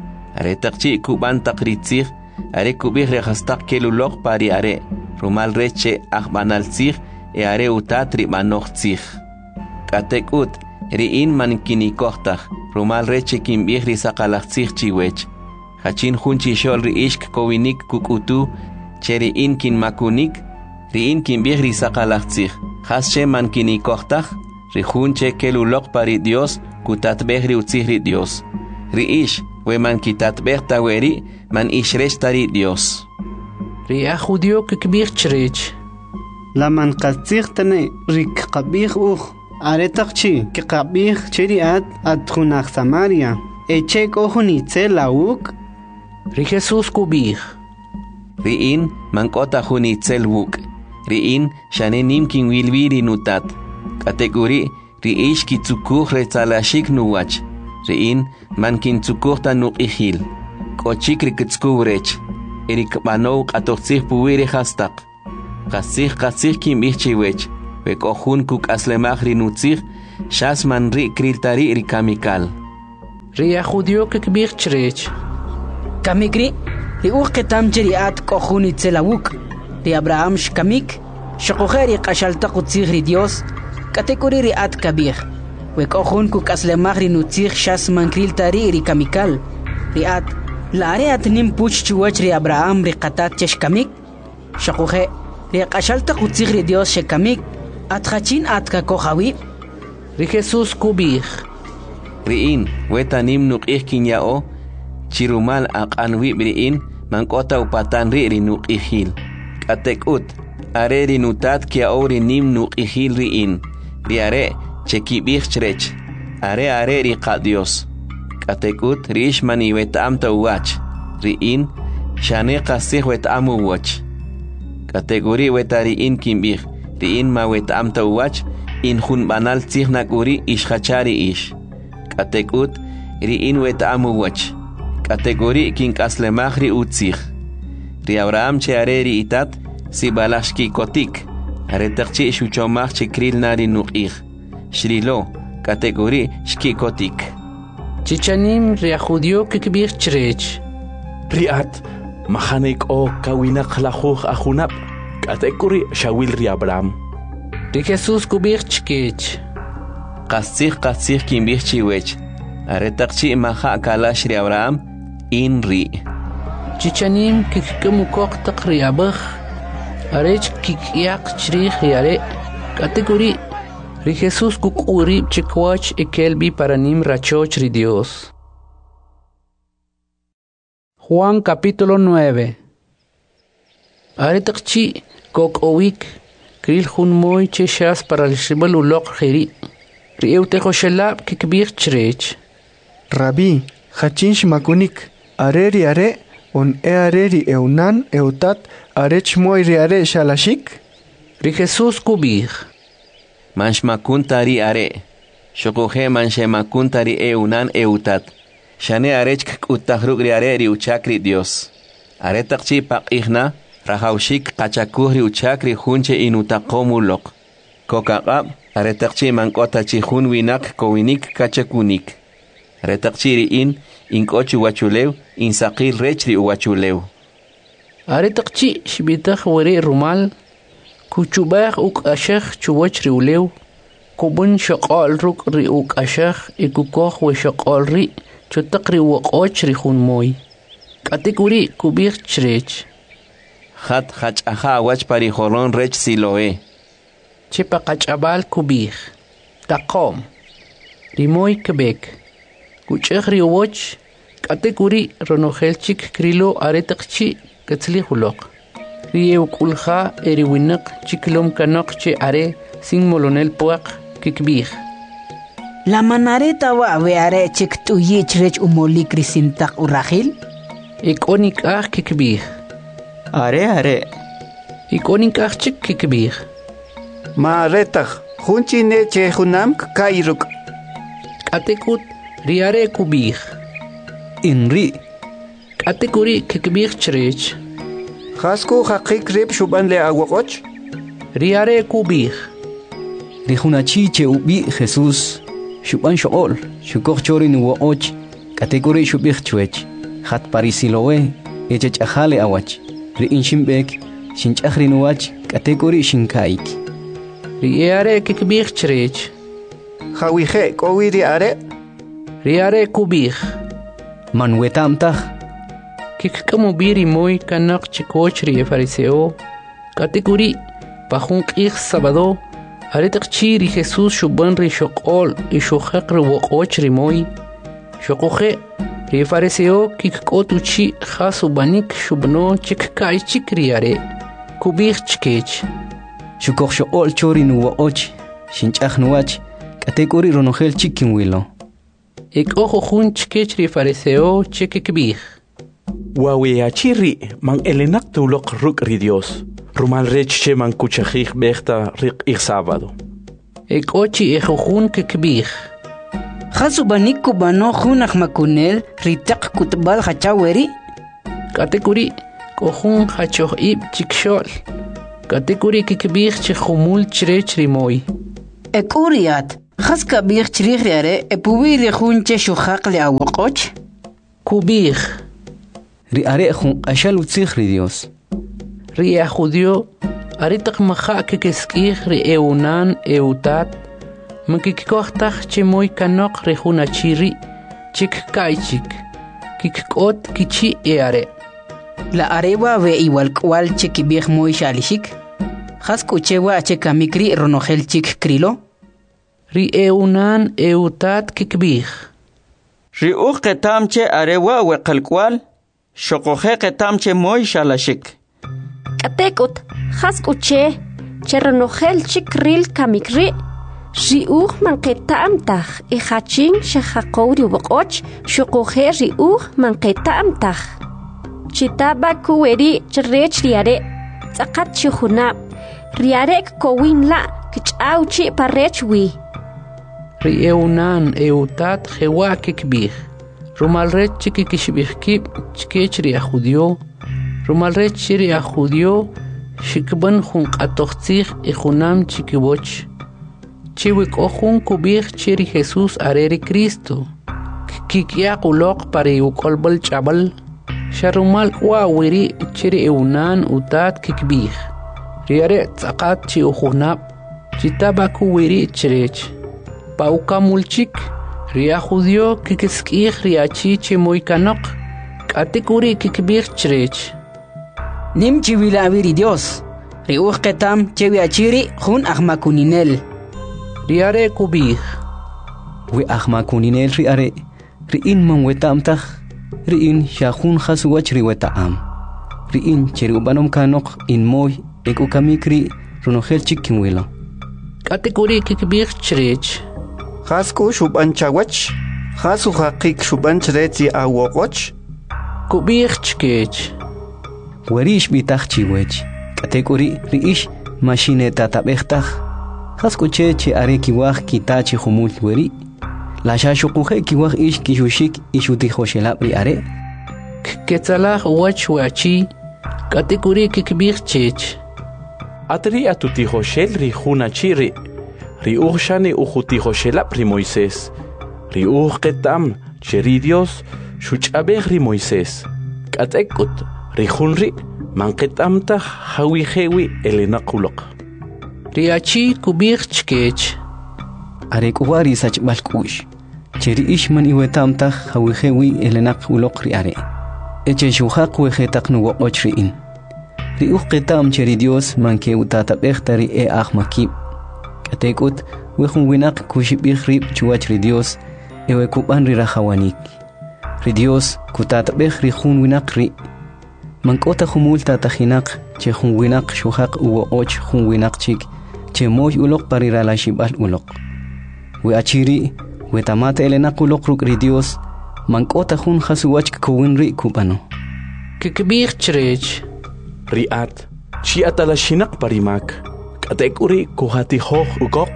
Speaker 4: taqchi kuban taqritzig are kubih rehastaq kelulok pari are rumal reche akhbanaltzig e are utatri manoqtzig katekut riin man kinikohtaq rumal reche kimbih ri saqalaqtzig chiwech hachin hunchi shol ri ishk kowinik kukutu cheri in kin makunik riin kimbih ri saqalaqtzig hasche man kinikohtaq ri hunche kelulok pari Dios kutatbeh ri utzig ri Dios ri ish we man kitatbeh taweri man ishrestari Dios
Speaker 1: ri ajudio kikbir chrech
Speaker 3: la man qatzig tane rik qabih are taqchi ki qabih cheri at khunaq Samaria eche kohuni tselawuk
Speaker 1: ri Jesus kubih
Speaker 4: riin man kota huni tselwuk riin shane nimkin wilwiri nutat kategori ri ish kitzukuh retzalashik nuwach riin man kintzukuh tanuqihil kochik rikitskubrech erik banow qatoqtzih puwiri hastaq qasih kimbih chiwech Wekojun kuk aslemach rinutzig, shasman ri kriltari rikamikal.
Speaker 1: Ria judio kikbich chrech.
Speaker 6: Kamikri, li uqetam jeriat kohun itzelawuk. Li Abraham shkamik, shakojeri qashalta qutzigri Dios, katekuri riat kabir. Wekojun kuk aslemach rinutzig shasman kriltari rikamikal. Riat, la areat nim puch chuwach ri Abraham riqatat cheshkamik. Shakoje, li qashalta qutzigri Dios shekamik. Atkhachin atka kohawi.
Speaker 1: Ri Jesus kubich.
Speaker 4: Riin, wetanim nuqih kinyao, chirumal aqanwi briin, mankota upatan ri nuqihil. Katekut, are rinutat kiao rinim nuqihil riin. Riare, chekibich chrech. Are riqa Dios. Katekut, rish mani wetamta uwach. Riin, shane qasih wetamu wach. Kategori wetariin kimbich. Riin ma wetamta uwach, in hun banal tzihnak uri ishachari ish. Katekut, riin wetamu wach. Kategori kin kaslemachri utzih. Ri Abraham che areri itat, si balashki kotik. Aretakchi shuchomach che kril nari nuqih. Shrilo, kategori shki kotik.
Speaker 1: Chichanim ria judio kikbich chrech.
Speaker 7: Riat, mahanek o kawinak lahuch ahunap. Kategori shawil ri Abraham.
Speaker 1: Ri Jesus kubich chkech.
Speaker 4: Qasih kimbich chiwech. Aretakchi maha kalash ri Abraham, in ri.
Speaker 1: Chichanim kikkamukok takri abach. Arech kikyak chrich yare. Kategori. Ri Jesus kukuri chikwach ekelbi paranim rachoch ri Dios. Juan capítulo 9. Aretakchi kok owik. Kril hun moy cheshas para el shibal ulok khiri. Ri eutejo shelab kikbich chrech.
Speaker 3: Rabbi, hachin shmakunik. Areri are, on areri eunan eutat, arech moiri are shalashik?
Speaker 1: Ri Jesus kubich.
Speaker 4: Manshmakuntari are. Shokoje manshemakuntari eunan eutat. Shane arech kutahrugri areri uchakri Dios. Aretakchi paqihna, rahaushik kachakuhri uchakri hunche inutaqomulok. Kokaqab, aretakchi mankota hun winak kowinik kachakunik. Aretakchi riin, inkochi wachulew, insaqil rechri uwachulew.
Speaker 1: Aretakchi shbitach wari rumal, kuchubach uk ashach chuwachri ulew, kubun shaqal ruk ri uk ashach, ikukoch we shaqal ri, chutakri waqochri hun moy. Katikuri kubich chrech.
Speaker 4: Khat aha wach pari holon rech siloe.
Speaker 1: Chepa kachabal kubich. Taqom. Rimoy kebek. Kuchegri woch. Katekuri ronohelchik krilo aretakchi katzli hulok. Rieu kulha eriwinak chiklom kanok che are sin molonel puak kikbich.
Speaker 6: La manareta wa are chik tu yichrech umoli krisintak urahil?
Speaker 1: Ikonik kikbich.
Speaker 9: Are.
Speaker 1: Ikonik chik kikbich.
Speaker 10: Ma retach, junchi ne che junam kairuk.
Speaker 1: Katekut riare kubich.
Speaker 2: Inri.
Speaker 1: Katekuri kikbich chrech.
Speaker 10: Hasku haqik rib shuban le awakoch?
Speaker 1: Riare kubich.
Speaker 2: Rihunachi che ubi Jesus. Shuban shool. Shukok chorin uoch. Kategori shubich chwech. Hat parisiloe. Echech ahale awach. Riin shimbek. Shinchachrin wach. Kategori shinkaik.
Speaker 1: Riare kikbich chrech.
Speaker 10: Hawije kowiri are?
Speaker 1: Riare kubich.
Speaker 2: Manwetamtach.
Speaker 1: Kikkamubiri moy kanak chikochri fariseo. Kategori pahun ich sabado. Aretakchi ri Jesus shuban ri shokol y shokhakri wokochri moy. Shokoje ri fariseo kikkotuchi khasubanik shubno chikkai chikriare. Kubich chkech.
Speaker 2: Shukok shool chorin uoch. Shinchach nuach. Kategori ronohel chikin wilo.
Speaker 1: Ik ojo hun chkech ri fariseo chikikbich.
Speaker 7: Waweachiri man elenak tulok ruk ri Dios. Rumal reche man kuchajich bechta rik ich sábado.
Speaker 1: Ik ochi ejojun kikbich.
Speaker 6: Khasubanik kubano hunach makunel ritak kutbal hachaweri?
Speaker 1: Kategori kohun hachoh ib chikshol. Katekuri kikbih che khumul chrech rimoy.
Speaker 6: Ekuriat. Khaska bih chrich riare epuwi rihun che shukhaq li awqoch.
Speaker 1: Kubih.
Speaker 2: Ri are khun ashal utzikh ri Dios.
Speaker 1: Ri judio aritak maha kikeskih ri eunan eutat. Makikikohtach che moy kanok rihun achiri. Chik kaichik. Kikot kichi eare.
Speaker 6: La arewa ve igual kwal che kibih moy shalishik. Khasku chewa che kamikri ronogel chik krilo.
Speaker 1: Ri eunan eutat kikbih.
Speaker 9: Ri qetam che arewa we qalkwal. Shoqoje qetam che moy shalashik.
Speaker 14: Katekut khaskuche cherronogel chikril kamikri. Ri man qetam tag I khachin shaqawri waqoch shoqoje ri man qetam tag. Chitaba kuweri cherech riare. Tsaqat chuhuna. Riare kowin la kichauchi parechwi.
Speaker 1: Ri eunan eutat jewa kikbih. Rumalret chikikishbihkib chkech ri judio. Rumalret chiri judio shikban jun qatoqtzig I junam chikiboch. Chiwik ojun kubih chiri Jesús areri Cristo. Kikia qulok pari ukolbal chabal. Sharumal wawiri chiri eunan utat kikbih. Riare tsaqat chi ujunab. Chitabaku wiri chirech. Pauka mulchik. Ria judio kikeskih riachi che moy kanok. Katekuri kikbih chirech.
Speaker 6: Nim chiwila viri Dios. Riuh ketam chewi achiri jun ahmakuninel.
Speaker 1: Riare kubih.
Speaker 2: We ahmakuninel riare. Riin man wetam tag. Riin shahun khaswach ri wetam. Riin cheri ubanom kanok in moy eko kamikri ronogel chikin wila.
Speaker 1: Katekuri kikbih chirech.
Speaker 10: Khasku shuban chawach. Khasu haqik shuban chrechi awoqoch.
Speaker 1: Kubih chkech.
Speaker 2: Werish bitach chiwech. Katekuri riish machineta tabechtaj. Khasku che are kiwaj kitachi humul weri. La shashuquje kiwaj ish kishushik ishuti hoshelab ri are.
Speaker 1: Ketzalah wach wachi. Katekuri kikbih chech.
Speaker 7: Atri atutijo shel ri juna chiri. Ri shani ujutijo shelap ri Moisés. Ri ketam cheri Dios shuchabeh ri Moisés. Katekut ri junri man ketam ta hawijewi elenakulok.
Speaker 1: Ri achi kubih chkech.
Speaker 2: Are kuwari sach balkush. Cheri ish man iwetam ta hawijewi elenakulok ri are. Eche shuhaq wejetak nu woqoch riin. Ri ketam cheri Dios man ke utata behtari ahmakib. Katekut wejun winak kushibih rib chuach ri Dios ewe kuban ri rahawanik. Ri Dios kutata beh ri jun winak ri. Mankota humul tatahinak che jun winak shuhaq uwo och jun winak chik che moy ulok parira la shibal ulok. We achiri we tamata elenak ulok ruk ri Dios mankota jun hasuwach kuwin ri kubano.
Speaker 1: Kikbih chirech.
Speaker 7: Riat chi atalashinak parimak. Katekuri kuhati hoch ugok.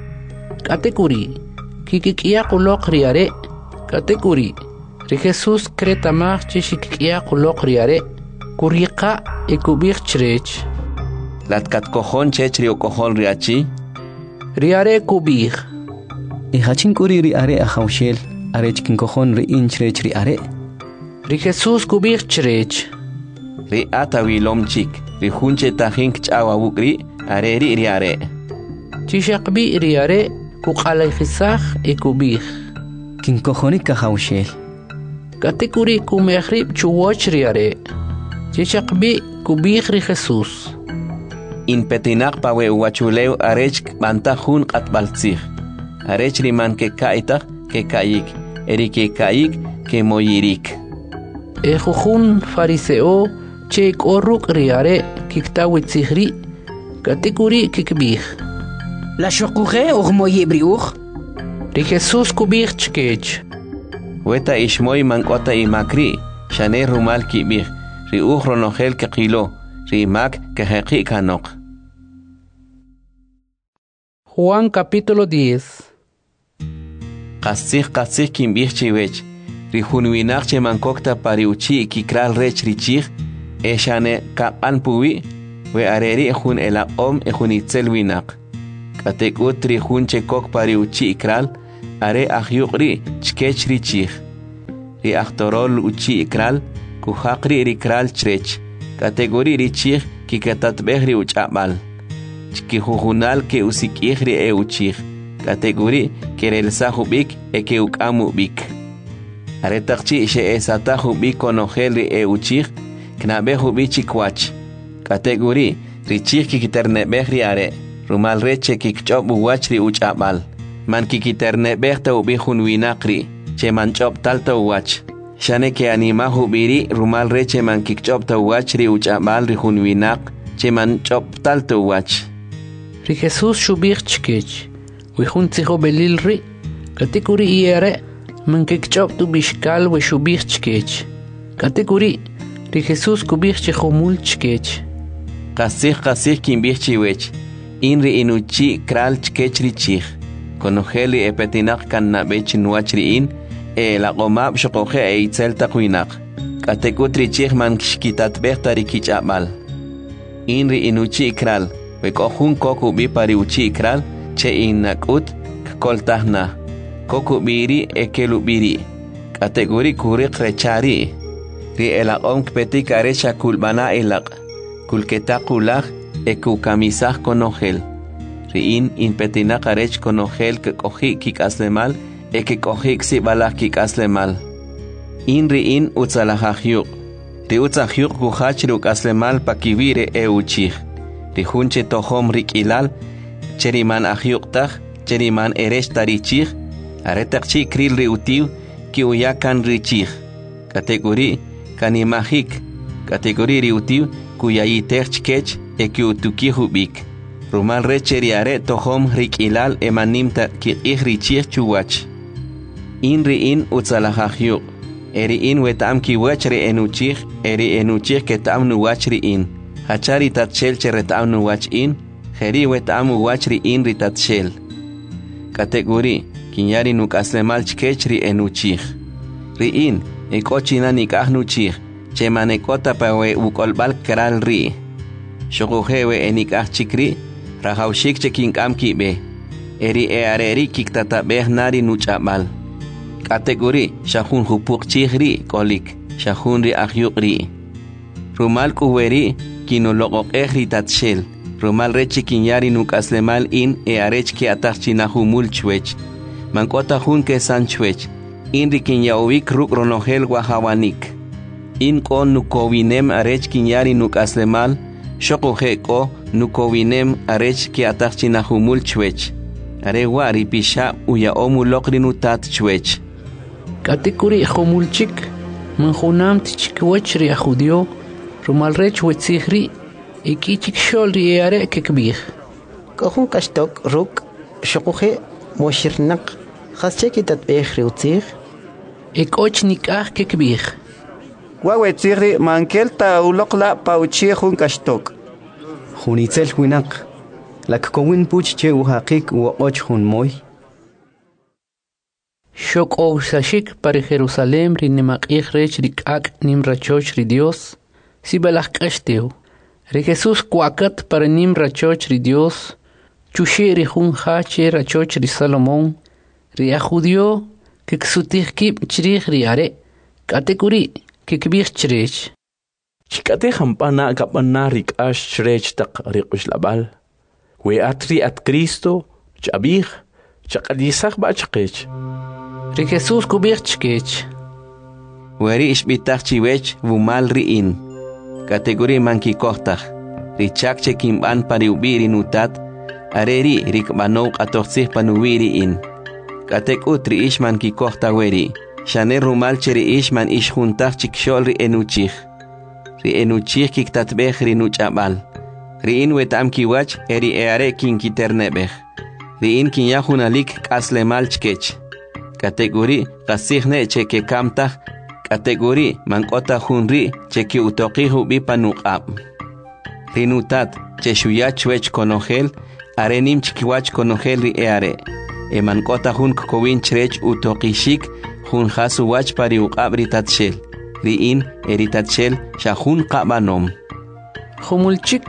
Speaker 1: Katekuri kikikia kulok riare. Katekuri ri Jesús kretamach chikikia kulok riare. Kurika ekubih chirech.
Speaker 4: Latkat kojon chech ri okojon riachi.
Speaker 1: Riare kubih.
Speaker 2: Hachin kuri riare ahaushel are chikin kojon ri inchrech riare.
Speaker 1: Ri Jesús kubih chirech.
Speaker 4: Ri atawilom chik. Ri junche tajink chawa wukri. Areri riare.
Speaker 1: Chishakbi riare kuqalay khisakh ekubih.
Speaker 2: Kin kojonik kahaushel.
Speaker 1: Katekuri kumehrib chuwach riare. Chishakbi kubih ri Jesús.
Speaker 4: In petinak pawe uwachuleu arech bantahun qatbaltzih. Arech riman ke kaitak ke kayik. Eri ke kayik ke moyirik.
Speaker 1: Ejujun fariseo chek oruk riare kiktawitzihri. Katekuri kikbih.
Speaker 6: La shoquje moye briuch.
Speaker 1: Ri Jesús kubih chkech.
Speaker 4: Weta ishmoy mankota imakri. Shane rumal kibih. Ri ronogel ke qilo. Ri mak ke heqi kanok.
Speaker 1: Juan capítulo 10.
Speaker 4: Qasih kimbih chiwech. Ri junwinak che mankokta pari uchi kikral rech richich. Eshane kapan puwi. we areri jun elaqom jun itzel winaq katekutri jun chekok pari uchi ikral are ahyuqri chkechri chih ri aktorol uchi ikral kuhaqri ri kral chrech kategori ri chih ki katatbehri uchabal chki jujunal ke usikihri e uchih kategori kerel sahubik e ke ukamu bik are takchi she esata hubik konogel e uchih knabe hubichi kwach kategori ri chih ki kiterne behri are rumal reche ki kchob wachri uchabal man ki kiterne behta ubi hun winaqri che man chob talta wach shane ke anima hubiri rumal reche man ki kchob ta wachri uchabal ri hun winaq che man chob talta wach
Speaker 1: ri Jesus shubich chkech we hun tziho belil ri kategori iere man ki kchob tu bishkal we shubich chkech kategori ri Jesus kubich chkhomul chkech
Speaker 4: qasih kimbich chiwech inri inuchi kral chkechri chih konogeli epetinaq kannabech nuachri in la qomab shoqoje e itzel taqwinaq katekutri chih man kitat behtari kichabal inri inuchi kral we kohun koku bi pari uchi kral che inakut koltahna koku biri ekelu biri kategori kuri krechari ri elaqom kpetik arecha kulbana elaq kulketaqulaj eku kamisaj konogel riin inpetinaq arech konogel ke koji kikaslemal eke koji ksibalaj kikaslemal in riin utzalajahyuq ri utzahyuq kuhachri ukaslemal pakivire e uchij ri junche tohom rikilal cheriman ahyuqtaj cheriman erech tarichij aretaqchi kril ri utiv ki uyakan richij kategori kanimajik kategori ri utiv kuyayitej chkech eki utuki hubik rumal recheri are tohom rikilal emanimta ki ihrichij chuwach in riin utzalajahyuq eri in wetam ki wachri enuchij eri enuchij ketam nuwachri in hachari tatshel cheretam nuwach in jeri wetam wachri in ritatshel kategori kinyari nukaslemal chkechri enuchij riin ekochina nikah nuchij chemanekota pawe ukolbal kral ri shoguhewe enikah chikri rahaushik chekinkam kibe eri eareri kiktatabeh nari nuchabal kategori shahun hupuk chihri kolik shahun ri ahyuqri rumal kuweri kinoloqoq ehri tatshel rumal rechi kinyari nukaslemal in earech ki atachchinahumul chwech mankota hun ke sanchwech in ri kinyawik ruk ronogel wahawanik in kon nukowinem arech kinyari nukaslemal shoqoje ko nukowinem arech ki atachchinahumul chwech are wari pisha uya omuloqri nutat chwech
Speaker 1: kategori khomulchik man khunam tchkwech ri khudio rumal rech wetzihri ikichik shol ri are kekbih
Speaker 13: kohun kashtok ruk shoqoje moshirnaq khascheki tatbeh ri utzih
Speaker 1: ekochnikah kekbih
Speaker 10: wawetzihri mankelta uloqla pauchi jun kashtok
Speaker 2: junitzel winaq lakkowin puch che uhaqik uoch jun moy
Speaker 1: shoko sashik para Jerusalem ri nemaqih rech ri kak nim rachoch ri Dios si balaj kashteu ri Jesus kwakat para nim rachoch ri Dios chushi ri jun hache rachoch ri Salomón ri ajudio que ksutih kib chrih ri are kategori que kbih chrech
Speaker 7: chikate hampana kapana rik ash chrech taq riqush labal we atri at Cristo chabih chaqadisaq ba chqech
Speaker 1: ri Jesus kubich chkech
Speaker 4: weri ishbitaq chiwech vumal riin kategori manki kohtaj ri chakche kimban pari ubiri nutat areri rikbano qatoxsih panuwiri in katekutri ishman ki kohta weri shane rumal cheri ishman ish juntaj chikshol ri enuchij kiktatbeh ri nuchabal riin wetam kiwach eri eare kin kiternebeh riin kin yahunalik kaslemal chkech kategori qasihne cheke kamtaj kategori mankota junri cheki utoqihu bipanuqab rinutat cheshuyach wech konogel arenim chikiwach konogel ri eare mankota jun kokowin chrech utoqishik jun hasu wach pari uqab ritatshel riin eritatshel shahun qabanom
Speaker 1: khumulchik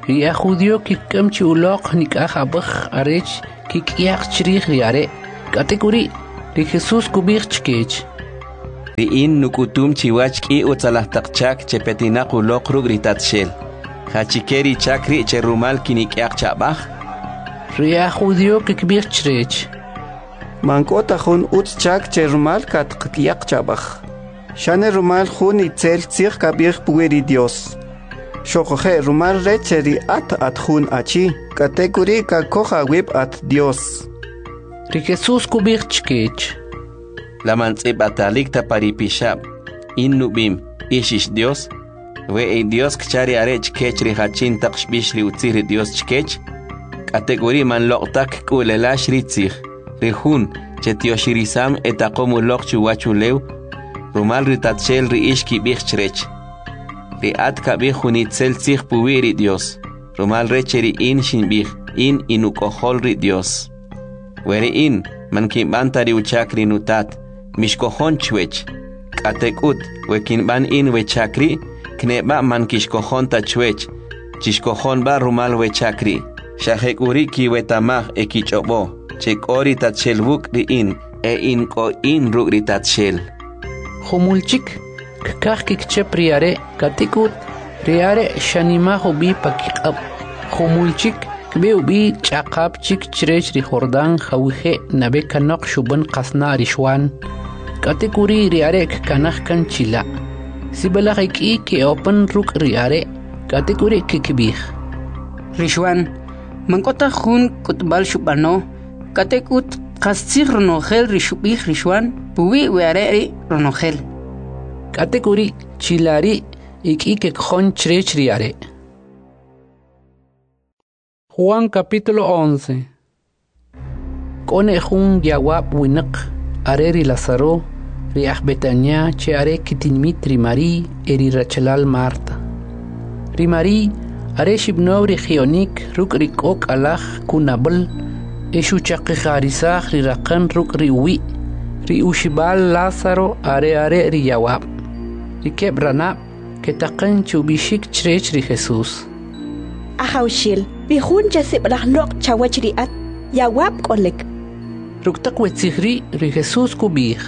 Speaker 1: ria judío kikam chiulok nikajabaj arech kikiak chrij riare kategori ri Jesús kubich chkech
Speaker 4: riin nukutum chiwach ki utsalahtakchak chepetinaq ulok rugritatshel hachikeri chakri cherumal kinikiak chabaj
Speaker 1: ria judío kikbich chrech
Speaker 10: mankota jun utchak cherumal katqiyak chabaj shane rumal jun itzel tsir kabir pueri Dios shokoje rumal recheri at jun achi kategori kakoja web at Dios
Speaker 1: ri Jesús kubich chkech
Speaker 4: la mantzib atalikta paripishab in nubim ishish Dios we Dios kchari arech kech ri hachin taqshbish ri utzir Dios chkech kategori man loqtak kulelash ritzig rihun chetiyoshirisam etaqomu loq chuwachulew rumal ritatshel ri ishki bichchrech ri atka bihunitzel tzig puwiri Dios rumal recheri in shinbih in inukohol ri Dios weri in man kimbantari uchakri nutat mishkohon chwech katekut wekinban in wechakri kneba man kishkohon ta chwech chishkohon ba rumal wechakri shahekuri ki wetamah ekichobo chekori tatchelbuk ri in ko in rugri tatshel
Speaker 1: humulchik kakah kikchep riare katekut riare shanimaho bi pakikab humulchik kbeu bi chaqab chik chrech ri Jordan khawije nabe kanaq shuban qasna rishwan kategori riare kanaq kan chila sibala ki ke open ruk riare kategori kikbih
Speaker 6: rishwan mankota jun kutbal shubano katekut qastsir ronogel rishubih rishwan puwi weare ronogel
Speaker 1: kategori chilari ke khon chrech riare Juan capítulo 11 Kone jun yawab winak areri Lazaro riah Betania che are kitinmit rimari eri Rachelal Marta rimari are shibno ri khionik ruk rikok alach kunabel eshu chaqi kharisach ri raqan ruk riwi ri ushibal Lazaro are ri yawab ri kebrana ketaqan chubishik chrech ri Jesus
Speaker 12: Ahawshil bihun jasib lahnok chawachriat yawab kolek
Speaker 1: ruktak wetzihri ri Jesus kubih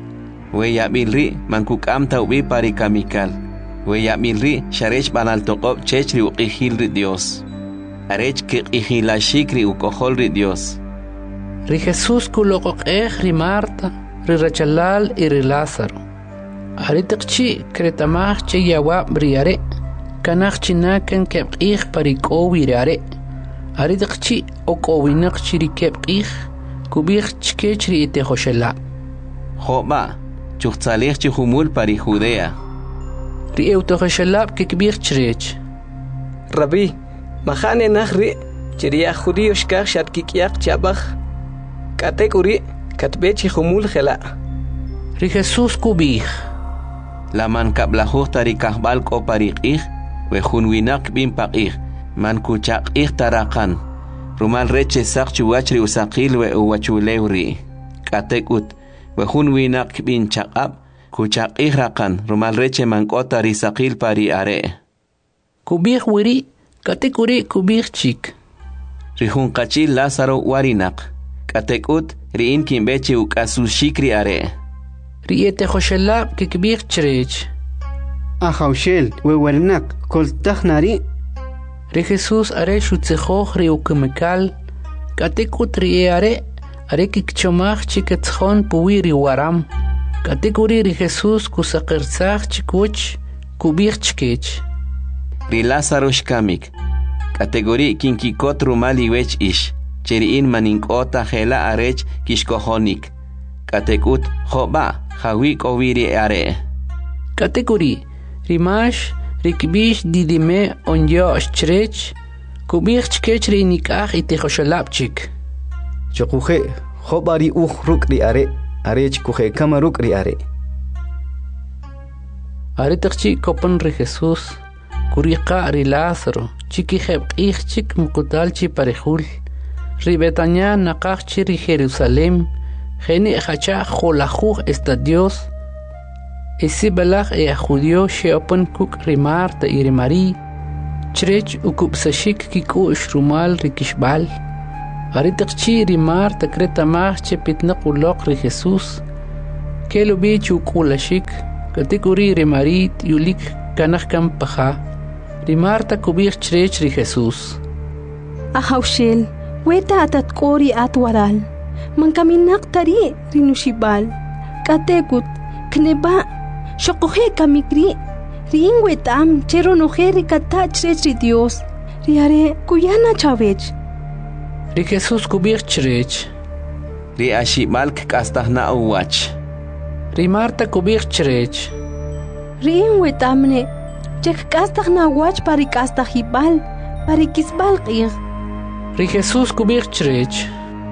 Speaker 4: we yabilri mankuk amta ubi parikamikal we yabilri sharech banal toqob chechri uqihil ri Dios arech ki qihilashik ri ukohol ri Dios
Speaker 1: ri Jesus kuloqoq ri Marta ri Rachelal ri Lázaro aritakchi kretamach che yawab riare kanach chinakan kebqih parikowi riare aridakchi okowinaq chiri kebqih kubih chkechri ite khoshela
Speaker 4: khoba chuqtsalih chi humul pari Judea
Speaker 1: ri eutokhshelab kibih chrech
Speaker 8: Rabbi mahane nahri chiriya judío shkach shatkikiaq chabaj kategori katbechi humul khela
Speaker 1: ri Jesus kubih
Speaker 4: la man kablahuh tari kahbal ko pariqih we hunwinak bin paqih man kuchaqih tarakan rumal reche saqchu wachri usaqil we uwachulewri katekut we hunwinak bin chaqab kuchaqih raqan rumal reche man kota risaqil pari are
Speaker 1: kubih wiri katekuri kubih chik
Speaker 4: rihun qachil Lázaro warinaq katekut riin kimbechi ukasushikri are
Speaker 1: riete khoshela kibih chrech
Speaker 3: Ahawshel we warnak koltakhnari
Speaker 1: ri Jesus are shutzekhoch ri ukmekal katekut ri are kikchomach chiketkhon puwi ri waram kategori ri Jesus kusaqirtsach chikuch kubih chkech
Speaker 4: ri Lázaro shkamik kategori kinkikot rumali wech ish cheriin maninkota khela arech kishkohonik katekut khoba khawi kowiri are
Speaker 1: kategori rimash rikbish didime onyo chrech kubih chkech ri nikah ite khoshalapchik
Speaker 2: chokuje khobari ruk ri are arech kuje kamaruk ri are
Speaker 1: aritaqchi kopan ri Jesus kuriqa ri Lázaro chiki khebqih chik muqtalchi parejul ri Betania naqaqchi ri Jerusalem kheni khacha kholajuj estadios isi balaj judío sheopan kuk ri Marta y ri Mari chrech ukupsashik kikush rumal rikishbal. Aritakchi rimar takreta che pitnaq uloq ri Jesús. Kelo bich ukulashik katikuri rimarit yulik kanakam paja. Rimar takubir chrech ri Jesús.
Speaker 12: Ahawshel, weta atatkori atwaral. Mankaminak tari rinushibal. Katekut, kneba, shokohe kamikri. Rin wetam, chero nojeri kata chrech ri Dios. Riare kuyana chavech.
Speaker 1: Ri Jesús kubir chrech.
Speaker 4: Ri ashimalk kastahna uwach.
Speaker 1: Ri Marta kubir chrech.
Speaker 12: Rin wetamne, chek kastahna wach pari kastahibal, pari kisbal qir.
Speaker 1: Ri Jesús kubir chrech.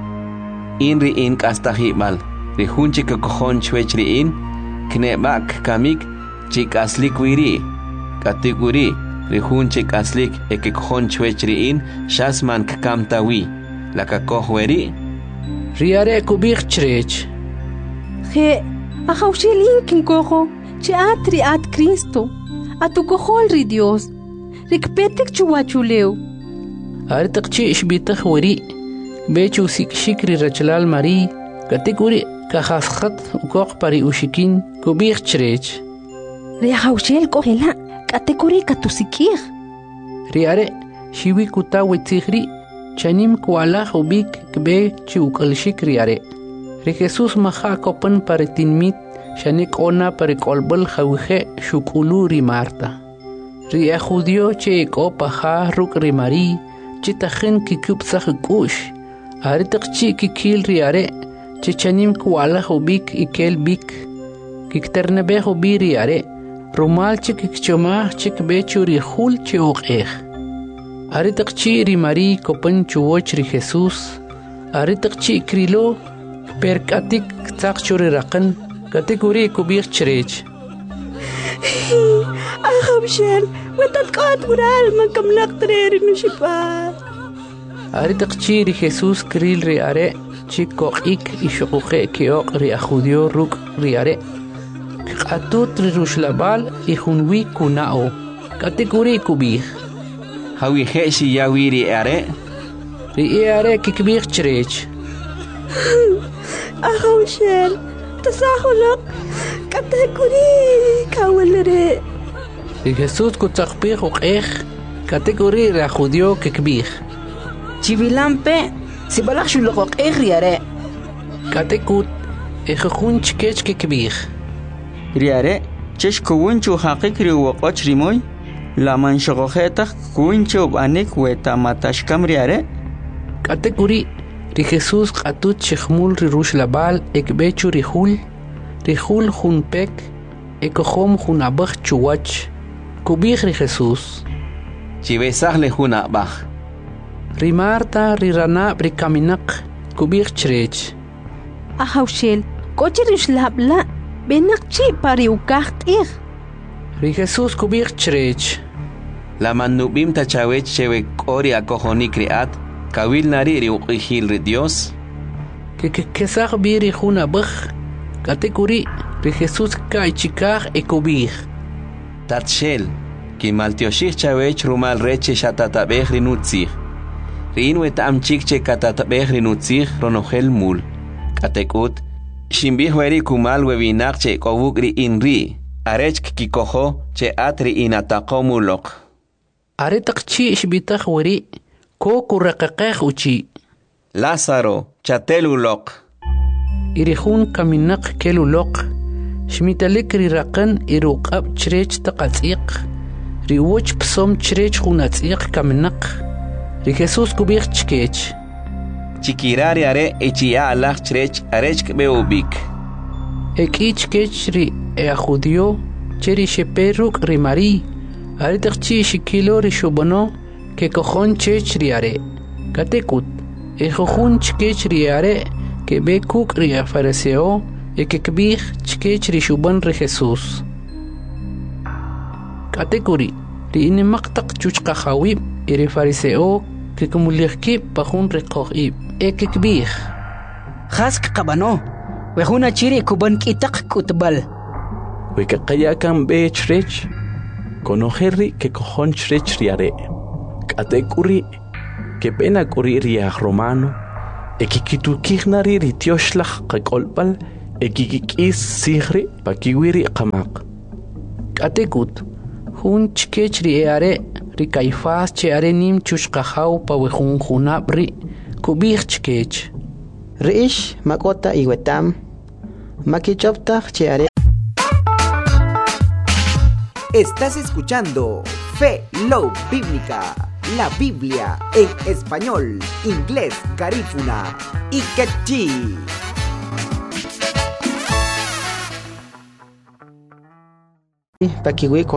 Speaker 4: In ri in kastahibal. Ri hunchi kokohon chwech ri in. Knebak kamik chik aslik wiri. Katiguri. Ri hunchi aslik ekikohon chwech ri in. Shasman kakamtawi. La kakohweri.
Speaker 1: Riare kubir chrech.
Speaker 12: He, ahawshilin kinkoho, che atri at Cristo. Atukohol ri Dios. Rikpetik chuwachuleu.
Speaker 1: Aritakchi ishbitah weri. Bechu sikshikri rachlal mari. Katikuri kahaskat ukok pari ushikin kubir chrech.
Speaker 12: Ri ahawshel kohela, katikuri katusikir.
Speaker 1: Riare, shiwi kuta wetzihri. Chanim kuala ubik kbe chiukalshik riare. Ri Jesús maha kopan paritinmit shanik ona parikolbal khawje shukulu ri Marta. Ri judio che kopaha ruk ri Mari chitakhin kikupsah kush. Aritakchi kikil riare che chanim kuala ubik ikel bik. Kikternebe ubi riare. Rumal chikikchoma chikbe churi khul chiuqeh. Aritakchi ri Mari kopan chuoch ri Jesús. Aritakchi krilo perkatik takchuri raqan kategori kubir chrech.
Speaker 12: Ahawshel, wetatqat ural mankamlaq treri nushipal.
Speaker 1: Aritakchi ri Jesús kril ri are chikoqik ishuqe keoq ri ajudio ruk ri are. Qatut ri rushlabal ihunwi kunao. Kategori kubir.
Speaker 4: Hawi heshi yawiri are.
Speaker 1: Ri are kikbir chrech.
Speaker 12: Ahawshel, tasahulok kategori kawalere.
Speaker 1: Ri Jesús kutakbir uqeh kategori ra judio kikbir.
Speaker 6: Chivilampe, si balak shulok riare.
Speaker 1: Katekut ejujun chkech kikbir.
Speaker 9: Riare, chesh kuwunchu haqik ri waqoch rimoy. La manshogojeta kuincho banik weta matashkam riare.
Speaker 1: Kategori ri Jesús qatut chikhmul ri rush labal ekbechu rihul junpek ekohom junabach chuwach kubih ri Jesús.
Speaker 4: Chibesah le junabach.
Speaker 1: Ri Marta ri ranab ri kaminak kubih chrech.
Speaker 12: Ahawshel, kochi rush labla benak chi pari ukaqtir.
Speaker 1: Ri Jesús kubih chrech.
Speaker 4: La manubim tachawech chewe kori akohoni kriat. Kawil nari ri uqihil ri Dios.
Speaker 1: Kesah biri junabach. Kategori ri Jesús kaichikah ekubih.
Speaker 4: Tatshel. Ki maltioshich chawech rumal reche shatatabeh ri nutzih. Rin wetam chikche katatabeh ri nutzih ronohel mul. Katekut. Shimbih weri kumal webinak che kobuk ri inri. Arech kikoho che atri inatakomulok.
Speaker 1: Aretakchi ishbitah weri. Ko kuraqaqeh uchi.
Speaker 4: Lázaro, chatelulok.
Speaker 1: Irihun kaminak kelulok. Shmitalik riraqan iruqab chrech taqatsiq. Riwoch psom chrech hunatsiq kaminak. Ri Jesús kubih chkech.
Speaker 4: Chikirari are echia alach chrech arech beubik.
Speaker 1: Ekich kech ri judio cheri sheperuk ri Mari. Aritakchi shikilo ri shubano. Que cojon chech riare. Katekut. Ejojun chkech riare. Que be kuk ria fariseo. E que kbih chkech ri shuban ri Jesús. Katekuri. Ri inimaktak chuchka hawib. E ri fariseo. Que kumulirkib pahun ri kohib. E que kbih.
Speaker 6: Hask kabano. Wehuna chiri kuban kitak kutbal.
Speaker 7: Wekakayakan be chrech. Conojerri que cojon chrech riare. Katekuri, que pena kuri ria romano, ekikitukijnari ritioslach kakolpal, ekikikis sigri pakiwiri kamak.
Speaker 1: Katekut, hun chkech ri eare, ri kaifas che are nim chushkajau pa wejun junabri, kubich chkech.
Speaker 13: Riish makota iwetam, makichoptach cheare.
Speaker 15: Estás escuchando Fe Love Bíblica, la Biblia en español, inglés, garífuna y quechí.
Speaker 13: Pakiwi